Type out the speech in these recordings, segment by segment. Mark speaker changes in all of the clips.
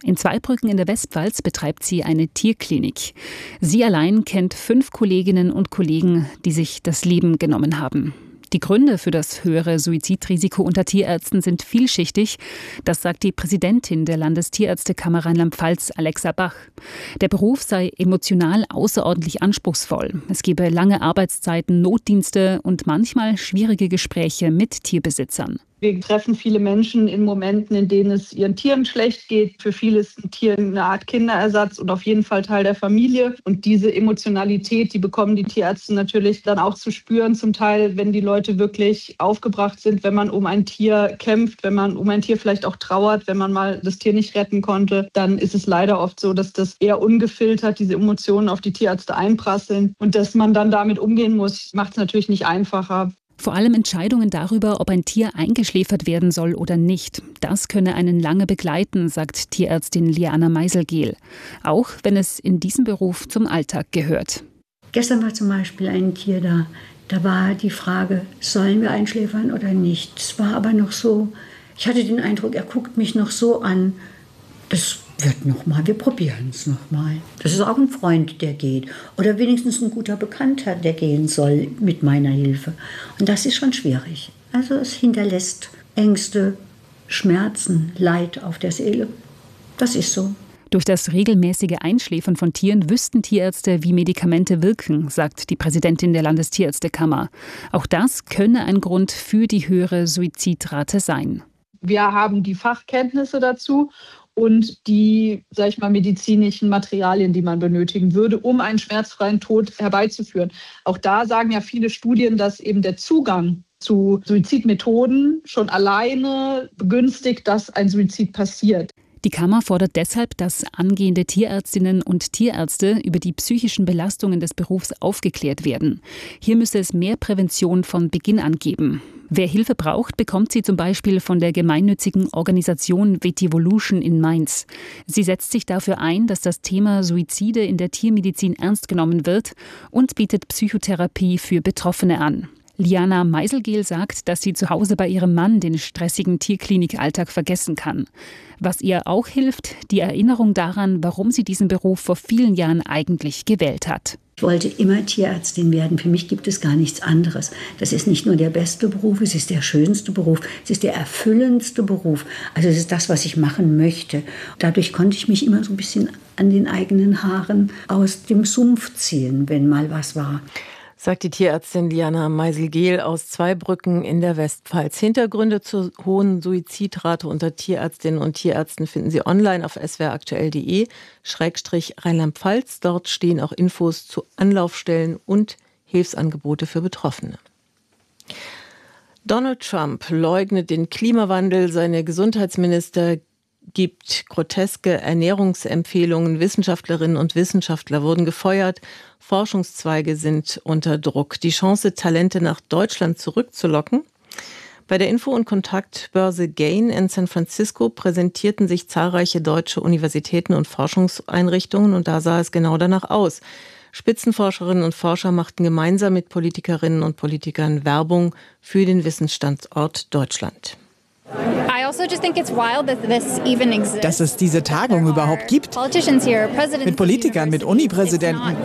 Speaker 1: In Zweibrücken in der Westpfalz betreibt sie eine Tierklinik. Sie allein kennt 5 Kolleginnen und Kollegen, die sich das Leben genommen haben. Die Gründe für das höhere Suizidrisiko unter Tierärzten sind vielschichtig. Das sagt die Präsidentin der Landestierärztekammer Rheinland-Pfalz, Alexa Bach. Der Beruf sei emotional außerordentlich anspruchsvoll. Es gebe lange Arbeitszeiten, Notdienste und manchmal schwierige Gespräche mit Tierbesitzern.
Speaker 2: Wir treffen viele Menschen in Momenten, in denen es ihren Tieren schlecht geht. Für viele ist ein Tier eine Art Kinderersatz und auf jeden Fall Teil der Familie. Und diese Emotionalität, die bekommen die Tierärzte natürlich dann auch zu spüren. Zum Teil, wenn die Leute wirklich aufgebracht sind, wenn man um ein Tier kämpft, wenn man um ein Tier vielleicht auch trauert, wenn man mal das Tier nicht retten konnte, dann ist es leider oft so, dass das eher ungefiltert diese Emotionen auf die Tierärzte einprasseln. Und dass man dann damit umgehen muss, macht es natürlich nicht einfacher.
Speaker 1: Vor allem Entscheidungen darüber, ob ein Tier eingeschläfert werden soll oder nicht. Das könne einen lange begleiten, sagt Tierärztin Liana Meiselgehl. Auch wenn es in diesem Beruf zum Alltag gehört.
Speaker 3: Gestern war zum Beispiel ein Tier da. Da war die Frage, sollen wir einschläfern oder nicht? Es war aber noch so, ich hatte den Eindruck, er guckt mich noch so an. Das wird nochmal, wir probieren es nochmal. Das ist auch ein Freund, der geht. Oder wenigstens ein guter Bekannter, der gehen soll mit meiner Hilfe. Und das ist schon schwierig. Also es hinterlässt Ängste, Schmerzen, Leid auf der Seele. Das ist so.
Speaker 1: Durch das regelmäßige Einschläfern von Tieren wüssten Tierärzte, wie Medikamente wirken, sagt die Präsidentin der Landestierärztekammer. Auch das könne ein Grund für die höhere Suizidrate sein.
Speaker 2: Wir haben die Fachkenntnisse dazu und die, medizinischen Materialien, die man benötigen würde, um einen schmerzfreien Tod herbeizuführen. Auch da sagen ja viele Studien, dass eben der Zugang zu Suizidmethoden schon alleine begünstigt, dass ein Suizid passiert.
Speaker 1: Die Kammer fordert deshalb, dass angehende Tierärztinnen und Tierärzte über die psychischen Belastungen des Berufs aufgeklärt werden. Hier müsse es mehr Prävention von Beginn an geben. Wer Hilfe braucht, bekommt sie zum Beispiel von der gemeinnützigen Organisation Vetivolution in Mainz. Sie setzt sich dafür ein, dass das Thema Suizide in der Tiermedizin ernst genommen wird und bietet Psychotherapie für Betroffene an. Liana Meiselgehl sagt, dass sie zu Hause bei ihrem Mann den stressigen Tierklinikalltag vergessen kann. Was ihr auch hilft, die Erinnerung daran, warum sie diesen Beruf vor vielen Jahren eigentlich gewählt hat.
Speaker 3: Ich wollte immer Tierärztin werden. Für mich gibt es gar nichts anderes. Das ist nicht nur der beste Beruf, es ist der schönste Beruf, es ist der erfüllendste Beruf. Also es ist das, was ich machen möchte. Dadurch konnte ich mich immer so ein bisschen an den eigenen Haaren aus dem Sumpf ziehen, wenn mal was war.
Speaker 4: Sagt die Tierärztin Liana Meiselgehl aus Zweibrücken in der Westpfalz. Hintergründe zur hohen Suizidrate unter Tierärztinnen und Tierärzten finden Sie online auf swraktuell.de/Rheinland-Pfalz. Dort stehen auch Infos zu Anlaufstellen und Hilfsangebote für Betroffene. Donald Trump leugnet den Klimawandel. Seine Gesundheitsminister gibt groteske Ernährungsempfehlungen. Wissenschaftlerinnen und Wissenschaftler wurden gefeuert. Forschungszweige sind unter Druck. Die Chance, Talente nach Deutschland zurückzulocken? Bei der Info- und Kontaktbörse GAIN in San Francisco präsentierten sich zahlreiche deutsche Universitäten und Forschungseinrichtungen und da sah es genau danach aus. Spitzenforscherinnen und Forscher machten gemeinsam mit Politikerinnen und Politikern Werbung für den Wissensstandort Deutschland.
Speaker 5: Dass es diese Tagung überhaupt gibt. Mit Politikern, mit Uni-Präsidenten.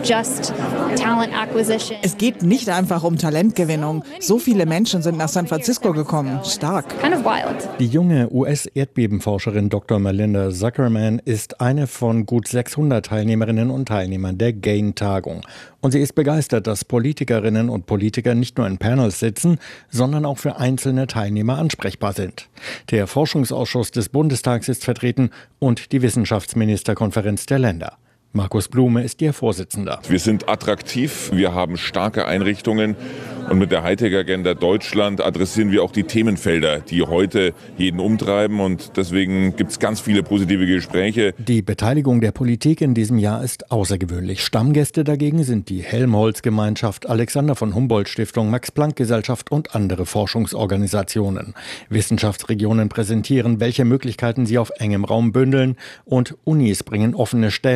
Speaker 5: Es geht nicht einfach um Talentgewinnung. So viele Menschen sind nach San Francisco gekommen. Stark.
Speaker 6: Die junge US-Erdbebenforscherin Dr. Melinda Zuckerman ist eine von gut 600 Teilnehmerinnen und Teilnehmern der GAIN-Tagung. Und sie ist begeistert, dass Politikerinnen und Politiker nicht nur in Panels sitzen, sondern auch für einzelne Teilnehmer ansprechbar sind. Der Forschungsausschuss des Bundestags ist vertreten und die Wissenschaftsministerkonferenz der Länder. Markus Blume ist ihr Vorsitzender.
Speaker 7: Wir sind attraktiv, wir haben starke Einrichtungen und mit der Hightech-Agenda Deutschland adressieren wir auch die Themenfelder, die heute jeden umtreiben und deswegen gibt es ganz viele positive Gespräche.
Speaker 6: Die Beteiligung der Politik in diesem Jahr ist außergewöhnlich. Stammgäste dagegen sind die Helmholtz-Gemeinschaft, Alexander von Humboldt-Stiftung, Max-Planck-Gesellschaft und andere Forschungsorganisationen. Wissenschaftsregionen präsentieren, welche Möglichkeiten sie auf engem Raum bündeln und Unis bringen offene Stellen,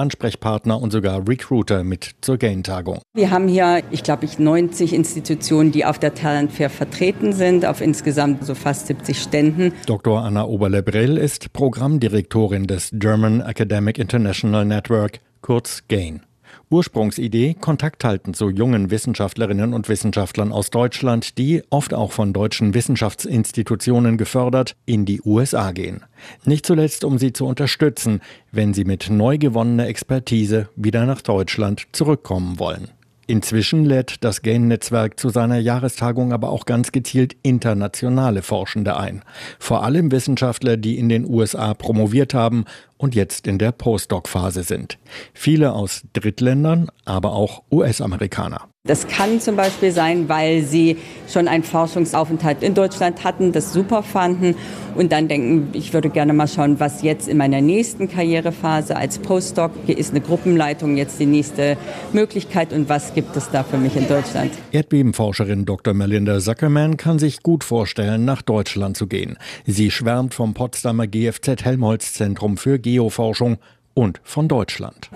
Speaker 6: Ansprechpartner und sogar Recruiter mit zur GAIN-Tagung.
Speaker 8: Wir haben hier, ich glaube, 90 Institutionen, die auf der Talent Fair vertreten sind, auf insgesamt so fast 70 Ständen.
Speaker 6: Dr. Anna Oberle-Brill ist Programmdirektorin des German Academic International Network, kurz GAIN. Ursprungsidee: Kontakt halten zu jungen Wissenschaftlerinnen und Wissenschaftlern aus Deutschland, die, oft auch von deutschen Wissenschaftsinstitutionen gefördert, in die USA gehen. Nicht zuletzt, um sie zu unterstützen, wenn sie mit neu gewonnener Expertise wieder nach Deutschland zurückkommen wollen. Inzwischen lädt das GAIN-Netzwerk zu seiner Jahrestagung aber auch ganz gezielt internationale Forschende ein. Vor allem Wissenschaftler, die in den USA promoviert haben und jetzt in der Postdoc-Phase sind. Viele aus Drittländern, aber auch US-Amerikaner.
Speaker 8: Das kann zum Beispiel sein, weil sie schon einen Forschungsaufenthalt in Deutschland hatten, das super fanden und dann denken, ich würde gerne mal schauen, was jetzt in meiner nächsten Karrierephase als Postdoc, hier ist eine Gruppenleitung jetzt die nächste Möglichkeit und was gibt es da für mich in Deutschland?
Speaker 6: Erdbebenforscherin Dr. Melinda Zuckerman kann sich gut vorstellen, nach Deutschland zu gehen. Sie schwärmt vom Potsdamer GFZ-Helmholtz-Zentrum für Geoforschung und von Deutschland.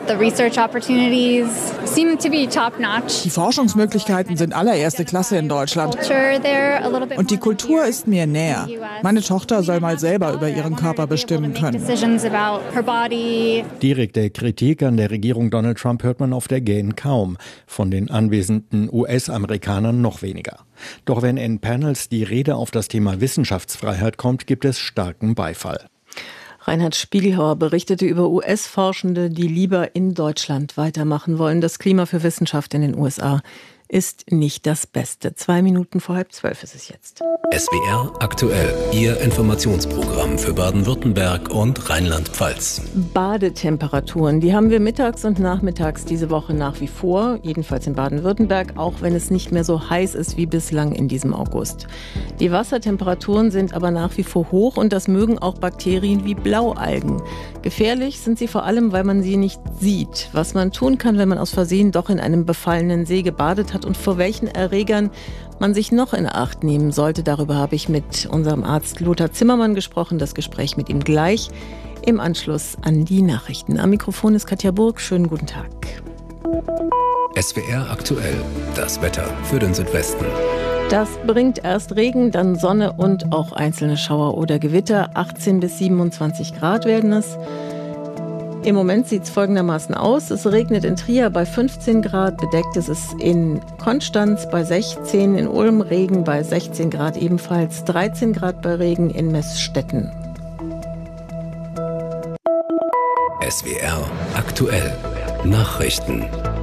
Speaker 5: Die Forschungsmöglichkeiten sind allererste Klasse in Deutschland. Und die Kultur ist mir näher. Meine Tochter soll mal selber über ihren Körper bestimmen können.
Speaker 6: Direkte Kritik an der Regierung Donald Trump hört man auf der GAIN kaum. Von den anwesenden US-Amerikanern noch weniger. Doch wenn in Panels die Rede auf das Thema Wissenschaftsfreiheit kommt, gibt es starken Beifall.
Speaker 4: Reinhard Spiegelhauer berichtete über US-Forschende, die lieber in Deutschland weitermachen wollen. Das Klima für Wissenschaft in den USA ist nicht das Beste. 2:02 ist es jetzt.
Speaker 9: SWR aktuell, Ihr Informationsprogramm für Baden-Württemberg und Rheinland-Pfalz.
Speaker 4: Badetemperaturen, die haben wir mittags und nachmittags diese Woche nach wie vor, jedenfalls in Baden-Württemberg, auch wenn es nicht mehr so heiß ist wie bislang in diesem August. Die Wassertemperaturen sind aber nach wie vor hoch und das mögen auch Bakterien wie Blaualgen. Gefährlich sind sie vor allem, weil man sie nicht sieht. Was man tun kann, wenn man aus Versehen doch in einem befallenen See gebadet hat und vor welchen Erregern man sich noch in Acht nehmen sollte. Darüber habe ich mit unserem Arzt Lothar Zimmermann gesprochen. Das Gespräch mit ihm gleich im Anschluss an die Nachrichten. Am Mikrofon ist Katja Burg. Schönen guten Tag.
Speaker 9: SWR aktuell, das Wetter für den Südwesten.
Speaker 4: Das bringt erst Regen, dann Sonne und auch einzelne Schauer oder Gewitter. 18 bis 27 Grad werden es. Im Moment sieht es folgendermaßen aus. Es regnet in Trier bei 15 Grad, bedeckt ist es in Konstanz bei 16, in Ulm Regen bei 16 Grad ebenfalls, 13 Grad bei Regen in Meßstetten.
Speaker 9: SWR aktuell, Nachrichten.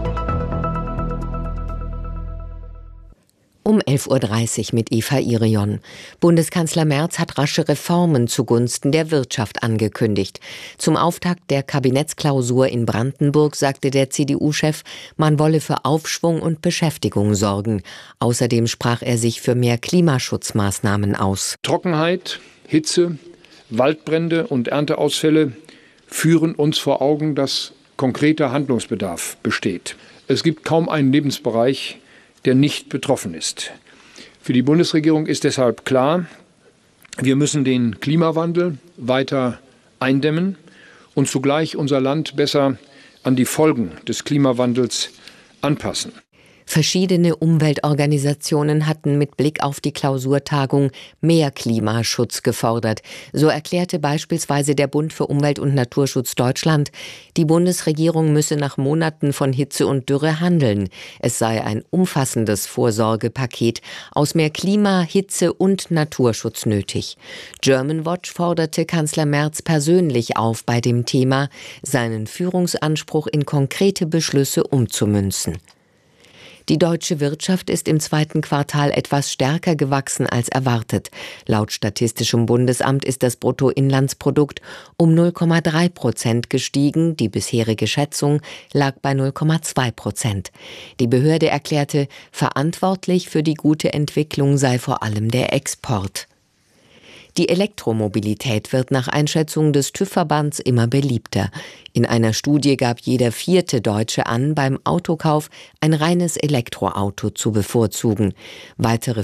Speaker 10: Um 11.30 Uhr mit Eva Irion. Bundeskanzler Merz hat rasche Reformen zugunsten der Wirtschaft angekündigt. Zum Auftakt der Kabinettsklausur in Brandenburg sagte der CDU-Chef, man wolle für Aufschwung und Beschäftigung sorgen. Außerdem sprach er sich für mehr Klimaschutzmaßnahmen aus.
Speaker 11: Trockenheit, Hitze, Waldbrände und Ernteausfälle führen uns vor Augen, dass konkreter Handlungsbedarf besteht. Es gibt kaum einen Lebensbereich, der nicht betroffen ist. Für die Bundesregierung ist deshalb klar, wir müssen den Klimawandel weiter eindämmen und zugleich unser Land besser an die Folgen des Klimawandels anpassen.
Speaker 10: Verschiedene Umweltorganisationen hatten mit Blick auf die Klausurtagung mehr Klimaschutz gefordert. So erklärte beispielsweise der Bund für Umwelt- und Naturschutz Deutschland, die Bundesregierung müsse nach Monaten von Hitze und Dürre handeln. Es sei ein umfassendes Vorsorgepaket aus mehr Klima, Hitze und Naturschutz nötig. Germanwatch forderte Kanzler Merz persönlich auf, bei dem Thema seinen Führungsanspruch in konkrete Beschlüsse umzumünzen. Die deutsche Wirtschaft ist im zweiten Quartal etwas stärker gewachsen als erwartet. Laut Statistischem Bundesamt ist das Bruttoinlandsprodukt um 0,3% gestiegen. Die bisherige Schätzung lag bei 0,2%. Die Behörde erklärte, verantwortlich für die gute Entwicklung sei vor allem der Export. Die Elektromobilität wird nach Einschätzung des TÜV-Verbands immer beliebter. In einer Studie gab jeder 4. Deutsche an, beim Autokauf ein reines Elektroauto zu bevorzugen. Weitere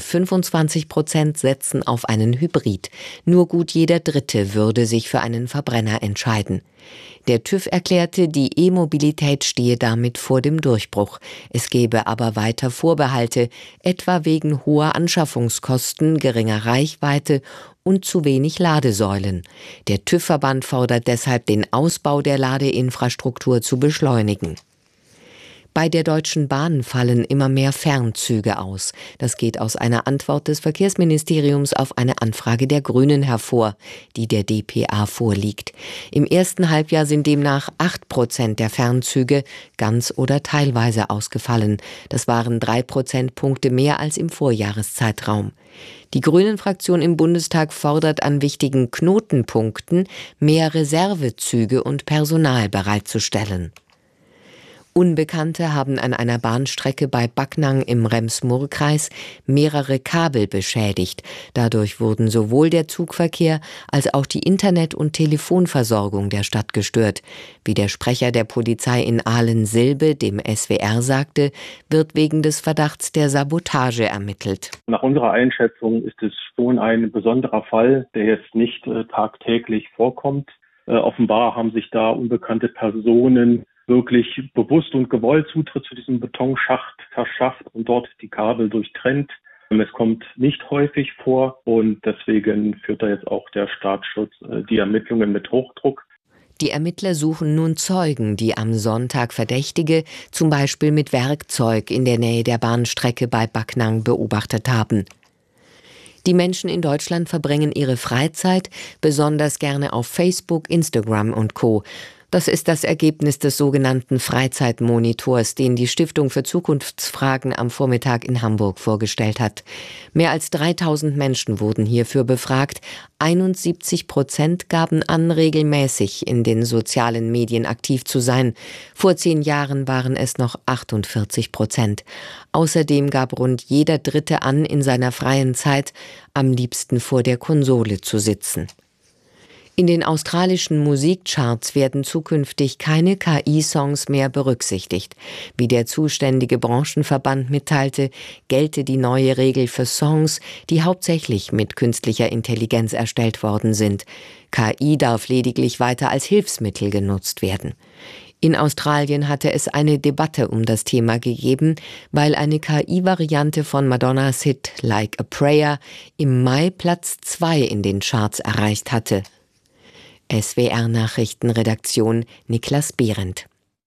Speaker 10: 25% setzen auf einen Hybrid. Nur gut jeder 3. würde sich für einen Verbrenner entscheiden. Der TÜV erklärte, die E-Mobilität stehe damit vor dem Durchbruch. Es gebe aber weiter Vorbehalte, etwa wegen hoher Anschaffungskosten, geringer Reichweite und zu wenig Ladesäulen. Der TÜV-Verband fordert deshalb, den Ausbau der Ladeinfrastruktur zu beschleunigen. Bei der Deutschen Bahn fallen immer mehr Fernzüge aus. Das geht aus einer Antwort des Verkehrsministeriums auf eine Anfrage der Grünen hervor, die der dpa vorliegt. Im ersten Halbjahr sind demnach 8% der Fernzüge ganz oder teilweise ausgefallen. Das waren 3 Prozentpunkte mehr als im Vorjahreszeitraum. Die Grünen-Fraktion im Bundestag fordert, an wichtigen Knotenpunkten mehr Reservezüge und Personal bereitzustellen. Unbekannte haben an einer Bahnstrecke bei Backnang im Rems-Murr-Kreis mehrere Kabel beschädigt. Dadurch wurden sowohl der Zugverkehr als auch die Internet- und Telefonversorgung der Stadt gestört. Wie der Sprecher der Polizei in Ahlen-Silbe dem SWR sagte, wird wegen des Verdachts der Sabotage ermittelt.
Speaker 12: Nach unserer Einschätzung ist es schon ein besonderer Fall, der jetzt nicht tagtäglich vorkommt. Offenbar haben sich da unbekannte Personen wirklich bewusst und gewollt Zutritt zu diesem Betonschacht verschafft und dort die Kabel durchtrennt. Es kommt nicht häufig vor und deswegen führt da jetzt auch der Staatsschutz die Ermittlungen mit Hochdruck.
Speaker 10: Die Ermittler suchen nun Zeugen, die am Sonntag Verdächtige zum Beispiel mit Werkzeug in der Nähe der Bahnstrecke bei Backnang beobachtet haben. Die Menschen in Deutschland verbringen ihre Freizeit besonders gerne auf Facebook, Instagram und Co. Das ist das Ergebnis des sogenannten Freizeitmonitors, den die Stiftung für Zukunftsfragen am Vormittag in Hamburg vorgestellt hat. Mehr als 3000 Menschen wurden hierfür befragt. 71% gaben an, regelmäßig in den sozialen Medien aktiv zu sein. Vor 10 Jahren waren es noch 48%. Außerdem gab rund jeder 3. an, in seiner freien Zeit am liebsten vor der Konsole zu sitzen. In den australischen Musikcharts werden zukünftig keine KI-Songs mehr berücksichtigt. Wie der zuständige Branchenverband mitteilte, gelte die neue Regel für Songs, die hauptsächlich mit künstlicher Intelligenz erstellt worden sind. KI darf lediglich weiter als Hilfsmittel genutzt werden. In Australien hatte es eine Debatte um das Thema gegeben, weil eine KI-Variante von Madonnas Hit Like a Prayer im Mai Platz 2 in den Charts erreicht hatte. SWR-Nachrichtenredaktion Niklas Behrendt.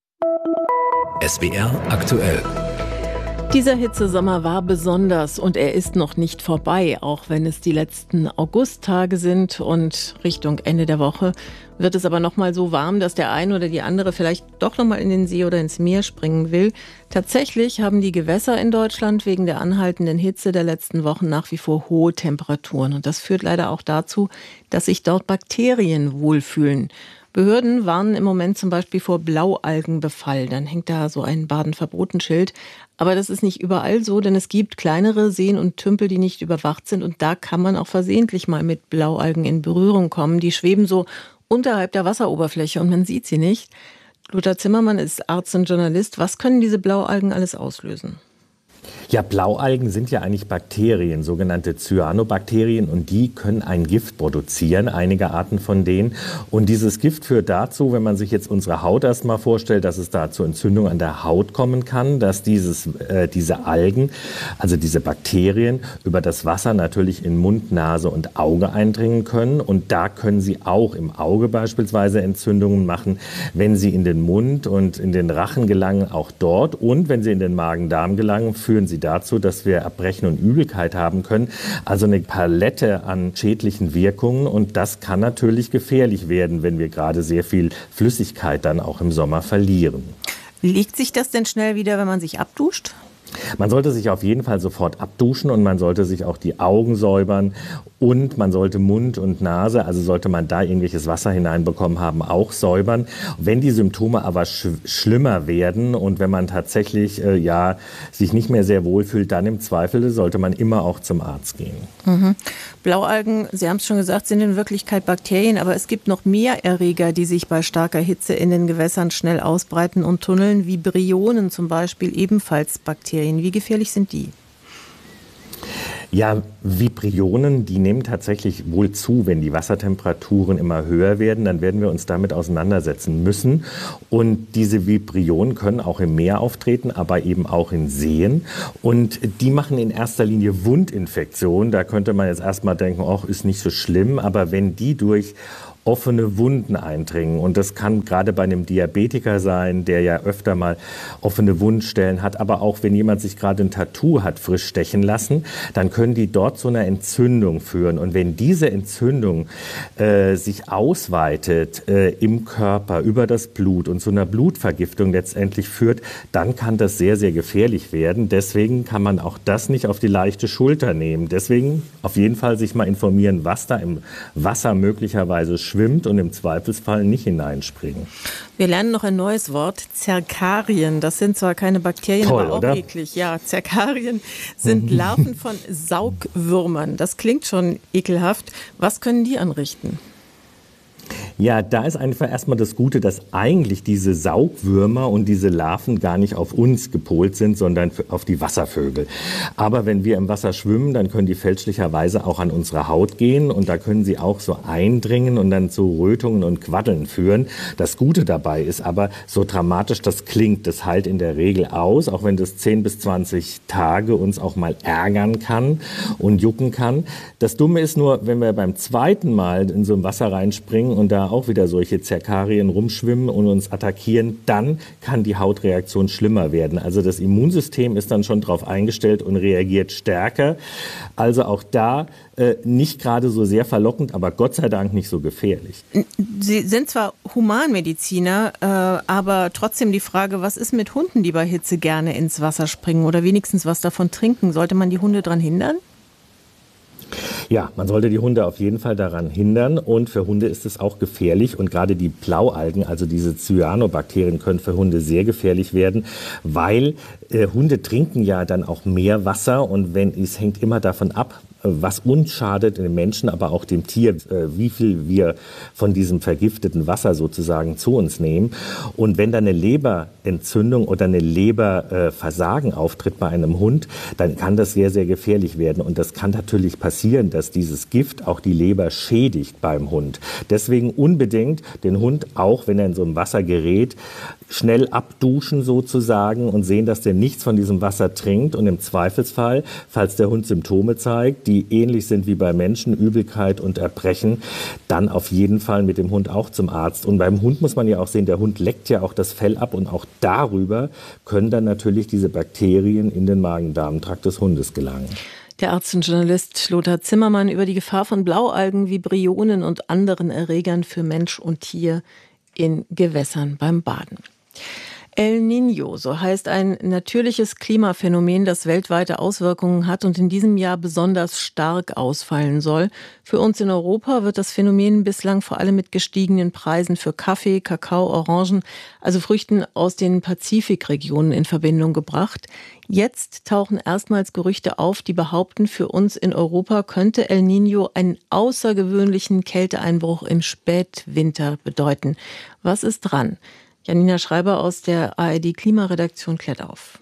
Speaker 9: SWR aktuell.
Speaker 4: Dieser Hitzesommer war besonders und er ist noch nicht vorbei, auch wenn es die letzten Augusttage sind und Richtung Ende der Woche wird es aber noch mal so warm, dass der eine oder die andere vielleicht doch noch mal in den See oder ins Meer springen will. Tatsächlich haben die Gewässer in Deutschland wegen der anhaltenden Hitze der letzten Wochen nach wie vor hohe Temperaturen und das führt leider auch dazu, dass sich dort Bakterien wohlfühlen. Behörden warnen im Moment zum Beispiel vor Blaualgenbefall. Dann hängt da so ein Baden-Verboten-Schild. Aber das ist nicht überall so, denn es gibt kleinere Seen und Tümpel, die nicht überwacht sind. Und da kann man auch versehentlich mal mit Blaualgen in Berührung kommen. Die schweben so unterhalb der Wasseroberfläche und man sieht sie nicht. Lothar Zimmermann ist Arzt und Journalist. Was können diese Blaualgen alles auslösen?
Speaker 13: Ja, Blaualgen sind ja eigentlich Bakterien, sogenannte Cyanobakterien, und die können ein Gift produzieren, einige Arten von denen. Und dieses Gift führt dazu, wenn man sich jetzt unsere Haut erstmal vorstellt, dass es da zu Entzündungen an der Haut kommen kann, dass diese Algen, also diese Bakterien, über das Wasser natürlich in Mund, Nase und Auge eindringen können. Und da können sie auch im Auge beispielsweise Entzündungen machen, wenn sie in den Mund und in den Rachen gelangen, auch dort. Und wenn sie in den Magen-Darm gelangen, führen sie dazu, dass wir Erbrechen und Übelkeit haben können. Also eine Palette an schädlichen Wirkungen. Und das kann natürlich gefährlich werden, wenn wir gerade sehr viel Flüssigkeit dann auch im Sommer verlieren.
Speaker 4: Legt sich das denn schnell wieder, wenn man sich abduscht?
Speaker 13: Man sollte sich auf jeden Fall sofort abduschen und man sollte sich auch die Augen säubern Und man sollte Mund und Nase, also sollte man da irgendwelches Wasser hineinbekommen haben, auch säubern. Wenn die Symptome aber schlimmer werden und wenn man tatsächlich sich nicht mehr sehr wohl fühlt, dann im Zweifel sollte man immer auch zum Arzt gehen.
Speaker 4: Mhm. Blaualgen, Sie haben es schon gesagt, sind in Wirklichkeit Bakterien, aber es gibt noch mehr Erreger, die sich bei starker Hitze in den Gewässern schnell ausbreiten und tunneln. Vibrionen zum Beispiel, ebenfalls Bakterien. Wie gefährlich sind die?
Speaker 13: Ja, Vibrionen, die nehmen tatsächlich wohl zu, wenn die Wassertemperaturen immer höher werden. Dann werden wir uns damit auseinandersetzen müssen. Und diese Vibrionen können auch im Meer auftreten, aber eben auch in Seen. Und die machen in erster Linie Wundinfektionen. Da könnte man jetzt erstmal denken, ach, ist nicht so schlimm. Aber wenn die durch offene Wunden eindringen. Und das kann gerade bei einem Diabetiker sein, der ja öfter mal offene Wundstellen hat. Aber auch wenn jemand sich gerade ein Tattoo hat frisch stechen lassen, dann können die dort zu einer Entzündung führen. Und wenn diese Entzündung sich ausweitet im Körper über das Blut und zu einer Blutvergiftung letztendlich führt, dann kann das sehr, sehr gefährlich werden. Deswegen kann man auch das nicht auf die leichte Schulter nehmen. Deswegen auf jeden Fall sich mal informieren, was da im Wasser möglicherweise schwimmt und im Zweifelsfall nicht hineinspringen.
Speaker 4: Wir lernen noch ein neues Wort, Zerkarien. Das sind zwar keine Bakterien,
Speaker 13: toll,
Speaker 4: aber auch
Speaker 13: oder?
Speaker 4: eklig. Ja, Zerkarien sind Larven von Saugwürmern. Das klingt schon ekelhaft. Was können die anrichten?
Speaker 13: Ja, da ist einfach erstmal das Gute, dass eigentlich diese Saugwürmer und diese Larven gar nicht auf uns gepolt sind, sondern auf die Wasservögel. Aber wenn wir im Wasser schwimmen, dann können die fälschlicherweise auch an unsere Haut gehen und da können sie auch so eindringen und dann zu Rötungen und Quaddeln führen. Das Gute dabei ist aber, so dramatisch das klingt, das heilt in der Regel aus, auch wenn das 10 bis 20 Tage uns auch mal ärgern kann und jucken kann. Das Dumme ist nur, wenn wir beim zweiten Mal in so ein Wasser reinspringen und da auch wieder solche Zerkarien rumschwimmen und uns attackieren, dann kann die Hautreaktion schlimmer werden. Also das Immunsystem ist dann schon darauf eingestellt und reagiert stärker. Also auch da nicht gerade so sehr verlockend, aber Gott sei Dank nicht so gefährlich.
Speaker 4: Sie sind zwar Humanmediziner, aber trotzdem die Frage, was ist mit Hunden, die bei Hitze gerne ins Wasser springen oder wenigstens was davon trinken? Sollte man die Hunde daran hindern?
Speaker 13: Ja, man sollte die Hunde auf jeden Fall daran hindern und für Hunde ist es auch gefährlich und gerade die Blaualgen, also diese Cyanobakterien, können für Hunde sehr gefährlich werden, weil Hunde trinken ja dann auch mehr Wasser und es hängt immer davon ab, was uns schadet, den Menschen, aber auch dem Tier, wie viel wir von diesem vergifteten Wasser sozusagen zu uns nehmen. Und wenn da eine Leberentzündung oder eine Leberversagen auftritt bei einem Hund, dann kann das sehr, sehr gefährlich werden. Und das kann natürlich passieren, dass dieses Gift auch die Leber schädigt beim Hund. Deswegen unbedingt den Hund, auch wenn er in so einem Wasser gerät, schnell abduschen sozusagen und sehen, dass der nichts von diesem Wasser trinkt. Und im Zweifelsfall, falls der Hund Symptome zeigt, die ähnlich sind wie bei Menschen, Übelkeit und Erbrechen, dann auf jeden Fall mit dem Hund auch zum Arzt. Und beim Hund muss man ja auch sehen, der Hund leckt ja auch das Fell ab und auch darüber können dann natürlich diese Bakterien in den Magen-Darm-Trakt des Hundes gelangen.
Speaker 4: Der Arzt und Journalist Lothar Zimmermann über die Gefahr von Blaualgen, Vibrionen und anderen Erregern für Mensch und Tier in Gewässern beim Baden. El Niño, so heißt ein natürliches Klimaphänomen, das weltweite Auswirkungen hat und in diesem Jahr besonders stark ausfallen soll. Für uns in Europa wird das Phänomen bislang vor allem mit gestiegenen Preisen für Kaffee, Kakao, Orangen, also Früchten aus den Pazifikregionen in Verbindung gebracht. Jetzt tauchen erstmals Gerüchte auf, die behaupten, für uns in Europa könnte El Niño einen außergewöhnlichen Kälteeinbruch im Spätwinter bedeuten. Was ist dran? Janina Schreiber aus der ARD-Klimaredaktion klärt auf.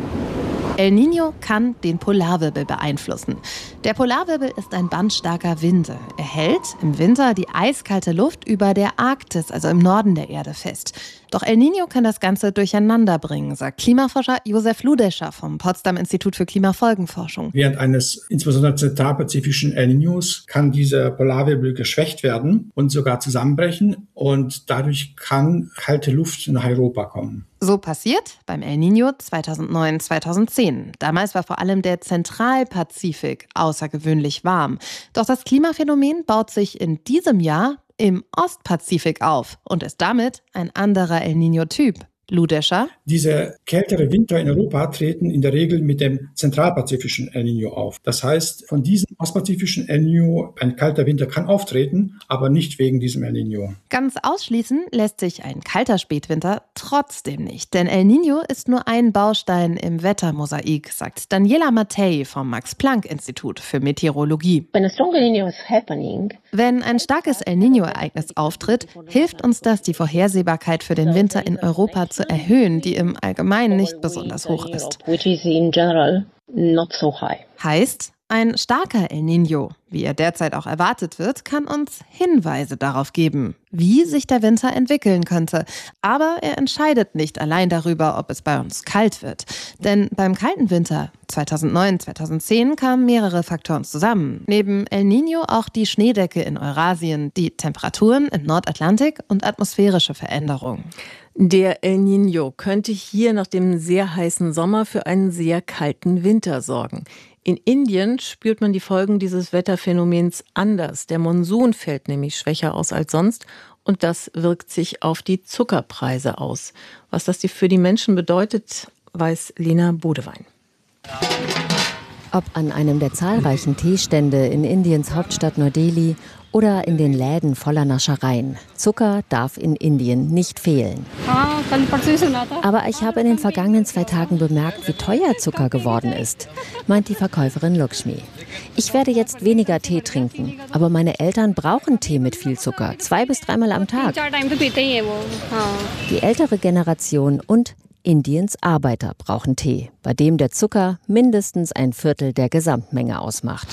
Speaker 14: El Niño kann den Polarwirbel beeinflussen. Der Polarwirbel ist ein Band starker Winde. Er hält im Winter die eiskalte Luft über der Arktis, also im Norden der Erde, fest. Doch El Niño kann das Ganze durcheinander bringen, sagt Klimaforscher Josef Ludescher vom Potsdam Institut für Klimafolgenforschung.
Speaker 15: Während eines insbesondere zentralpazifischen El Niños kann dieser Polarwirbel geschwächt werden und sogar zusammenbrechen und dadurch kann kalte Luft nach Europa kommen.
Speaker 14: So passiert beim El Niño 2009-2010. Damals war vor allem der Zentralpazifik außergewöhnlich warm. Doch das Klimaphänomen baut sich in diesem Jahr im Ostpazifik auf und ist damit ein anderer El Niño-Typ. Ludescher.
Speaker 15: Diese kältere Winter in Europa treten in der Regel mit dem zentralpazifischen El Niño auf. Das heißt, von diesem ostpazifischen El Niño, ein kalter Winter kann auftreten, aber nicht wegen diesem El Niño.
Speaker 14: Ganz ausschließen lässt sich ein kalter Spätwinter trotzdem nicht. Denn El Niño ist nur ein Baustein im Wettermosaik, sagt Daniela Mattei vom Max-Planck-Institut für Meteorologie. Wenn ein starkes El Niño-Ereignis auftritt, hilft uns das, die Vorhersehbarkeit für den Winter in Europa zu erhöhen, die im Allgemeinen nicht besonders hoch ist. Heißt, ein starker El Niño, wie er derzeit auch erwartet wird, kann uns Hinweise darauf geben, wie sich der Winter entwickeln könnte. Aber er entscheidet nicht allein darüber, ob es bei uns kalt wird. Denn beim kalten Winter 2009, 2010 kamen mehrere Faktoren zusammen. Neben El Niño auch die Schneedecke in Eurasien, die Temperaturen im Nordatlantik und atmosphärische Veränderungen.
Speaker 4: Der El Niño könnte hier nach dem sehr heißen Sommer für einen sehr kalten Winter sorgen. In Indien spürt man die Folgen dieses Wetterphänomens anders. Der Monsun fällt nämlich schwächer aus als sonst und das wirkt sich auf die Zuckerpreise aus. Was das für die Menschen bedeutet, weiß Lena Bodewein.
Speaker 16: Ob an einem der zahlreichen Teestände in Indiens Hauptstadt Neu-Delhi oder in den Läden voller Naschereien. Zucker darf in Indien nicht fehlen. Aber ich habe in den vergangenen 2 Tagen bemerkt, wie teuer Zucker geworden ist, meint die Verkäuferin Lakshmi. Ich werde jetzt weniger Tee trinken, aber meine Eltern brauchen Tee mit viel Zucker, 2 bis 3 Mal am Tag. Die ältere Generation und Indiens Arbeiter brauchen Tee, bei dem der Zucker mindestens 1/4 der Gesamtmenge ausmacht.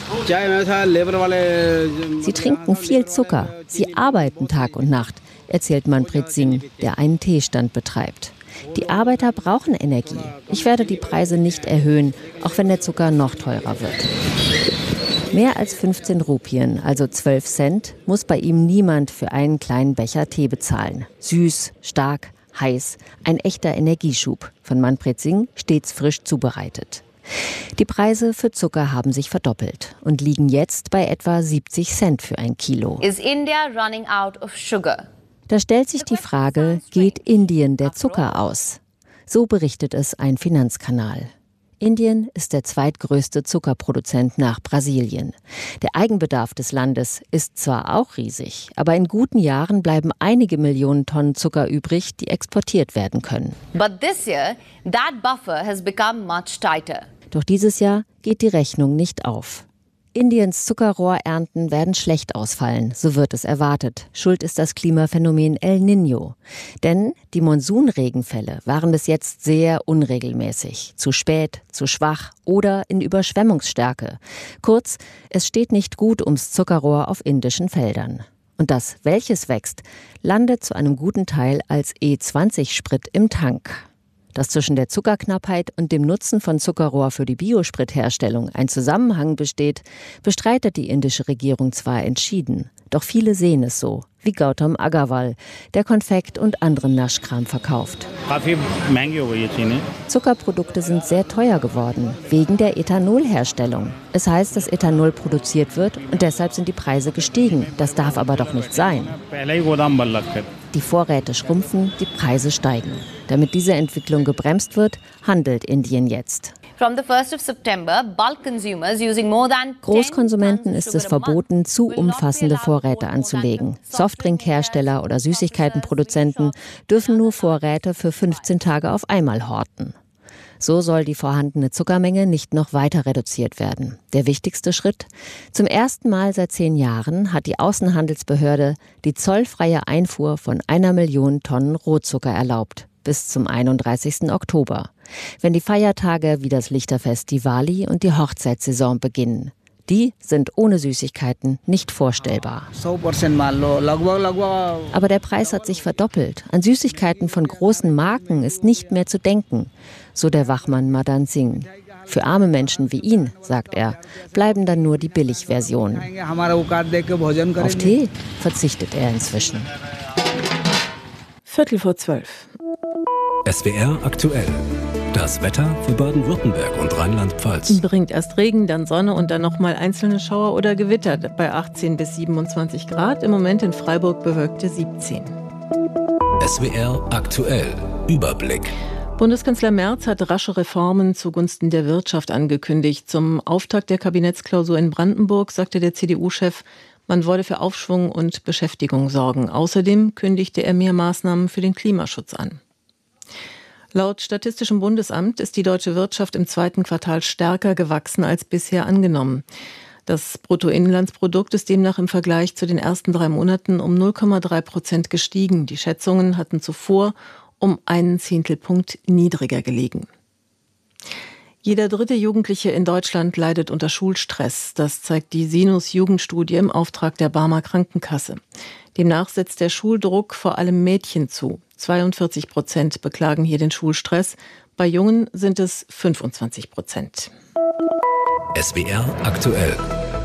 Speaker 16: Sie trinken viel Zucker, sie arbeiten Tag und Nacht, erzählt Manpreet Singh, der einen Teestand betreibt. Die Arbeiter brauchen Energie. Ich werde die Preise nicht erhöhen, auch wenn der Zucker noch teurer wird. Mehr als 15 Rupien, also 12 Cent, muss bei ihm niemand für einen kleinen Becher Tee bezahlen. Süß, stark, heiß, ein echter Energieschub. Von Manpreet Singh stets frisch zubereitet. Die Preise für Zucker haben sich verdoppelt und liegen jetzt bei etwa 70 Cent für ein Kilo.
Speaker 17: Is India running out of sugar?
Speaker 16: Da stellt sich die Frage, geht Indien der Zucker aus? So berichtet es ein Finanzkanal. Indien ist der zweitgrößte Zuckerproduzent nach Brasilien. Der Eigenbedarf des Landes ist zwar auch riesig, aber in guten Jahren bleiben einige Millionen Tonnen Zucker übrig, die exportiert werden können.
Speaker 17: But this year, that buffer has become much tighter.
Speaker 16: Doch dieses Jahr geht die Rechnung nicht auf. Indiens Zuckerrohrernten werden schlecht ausfallen, so wird es erwartet. Schuld ist das Klimaphänomen El Niño. Denn die Monsunregenfälle waren bis jetzt sehr unregelmäßig, zu spät, zu schwach oder in Überschwemmungsstärke. Kurz, es steht nicht gut ums Zuckerrohr auf indischen Feldern. Und das, welches wächst, landet zu einem guten Teil als E20-Sprit im Tank. Dass zwischen der Zuckerknappheit und dem Nutzen von Zuckerrohr für die Biospritherstellung ein Zusammenhang besteht, bestreitet die indische Regierung zwar entschieden. Doch viele sehen es so, wie Gautam Agarwal, der Konfekt und anderen Naschkram verkauft. Zuckerprodukte sind sehr teuer geworden, wegen der Ethanolherstellung. Es heißt, dass Ethanol produziert wird und deshalb sind die Preise gestiegen. Das darf aber doch nicht sein. Die Vorräte schrumpfen, die Preise steigen. Damit diese Entwicklung gebremst wird, handelt Indien jetzt. Großkonsumenten ist es verboten, zu umfassende Vorräte anzulegen. Softdrinkhersteller oder Süßigkeitenproduzenten dürfen nur Vorräte für 15 Tage auf einmal horten. So soll die vorhandene Zuckermenge nicht noch weiter reduziert werden. Der wichtigste Schritt? Zum ersten Mal seit 10 Jahren hat die Außenhandelsbehörde die zollfreie Einfuhr von 1 Million Tonnen Rohzucker erlaubt. Bis zum 31. Oktober, wenn die Feiertage wie das Lichterfest Diwali und die Hochzeitssaison beginnen. Die sind ohne Süßigkeiten nicht vorstellbar. Aber der Preis hat sich verdoppelt. An Süßigkeiten von großen Marken ist nicht mehr zu denken, so der Wachmann Madan Singh. Für arme Menschen wie ihn, sagt er, bleiben dann nur die Billigversionen. Auf Tee verzichtet er inzwischen.
Speaker 4: 11:45.
Speaker 9: SWR aktuell. Das Wetter für Baden-Württemberg und Rheinland-Pfalz.
Speaker 4: Bringt erst Regen, dann Sonne und dann nochmal einzelne Schauer oder Gewitter bei 18 bis 27 Grad. Im Moment in Freiburg bewölkte 17.
Speaker 9: SWR aktuell. Überblick.
Speaker 4: Bundeskanzler Merz hat rasche Reformen zugunsten der Wirtschaft angekündigt. Zum Auftakt der Kabinettsklausur in Brandenburg sagte der CDU-Chef, man wolle für Aufschwung und Beschäftigung sorgen. Außerdem kündigte er mehr Maßnahmen für den Klimaschutz an. Laut Statistischem Bundesamt ist die deutsche Wirtschaft im zweiten Quartal stärker gewachsen als bisher angenommen. Das Bruttoinlandsprodukt ist demnach im Vergleich zu den ersten 3 Monaten um 0,3% gestiegen. Die Schätzungen hatten zuvor um 0,1 Punkt niedriger gelegen. Jeder 3. Jugendliche in Deutschland leidet unter Schulstress. Das zeigt die Sinus-Jugendstudie im Auftrag der Barmer Krankenkasse. Demnach setzt der Schuldruck vor allem Mädchen zu. 42% beklagen hier den Schulstress. Bei Jungen sind es 25%.
Speaker 9: SWR aktuell.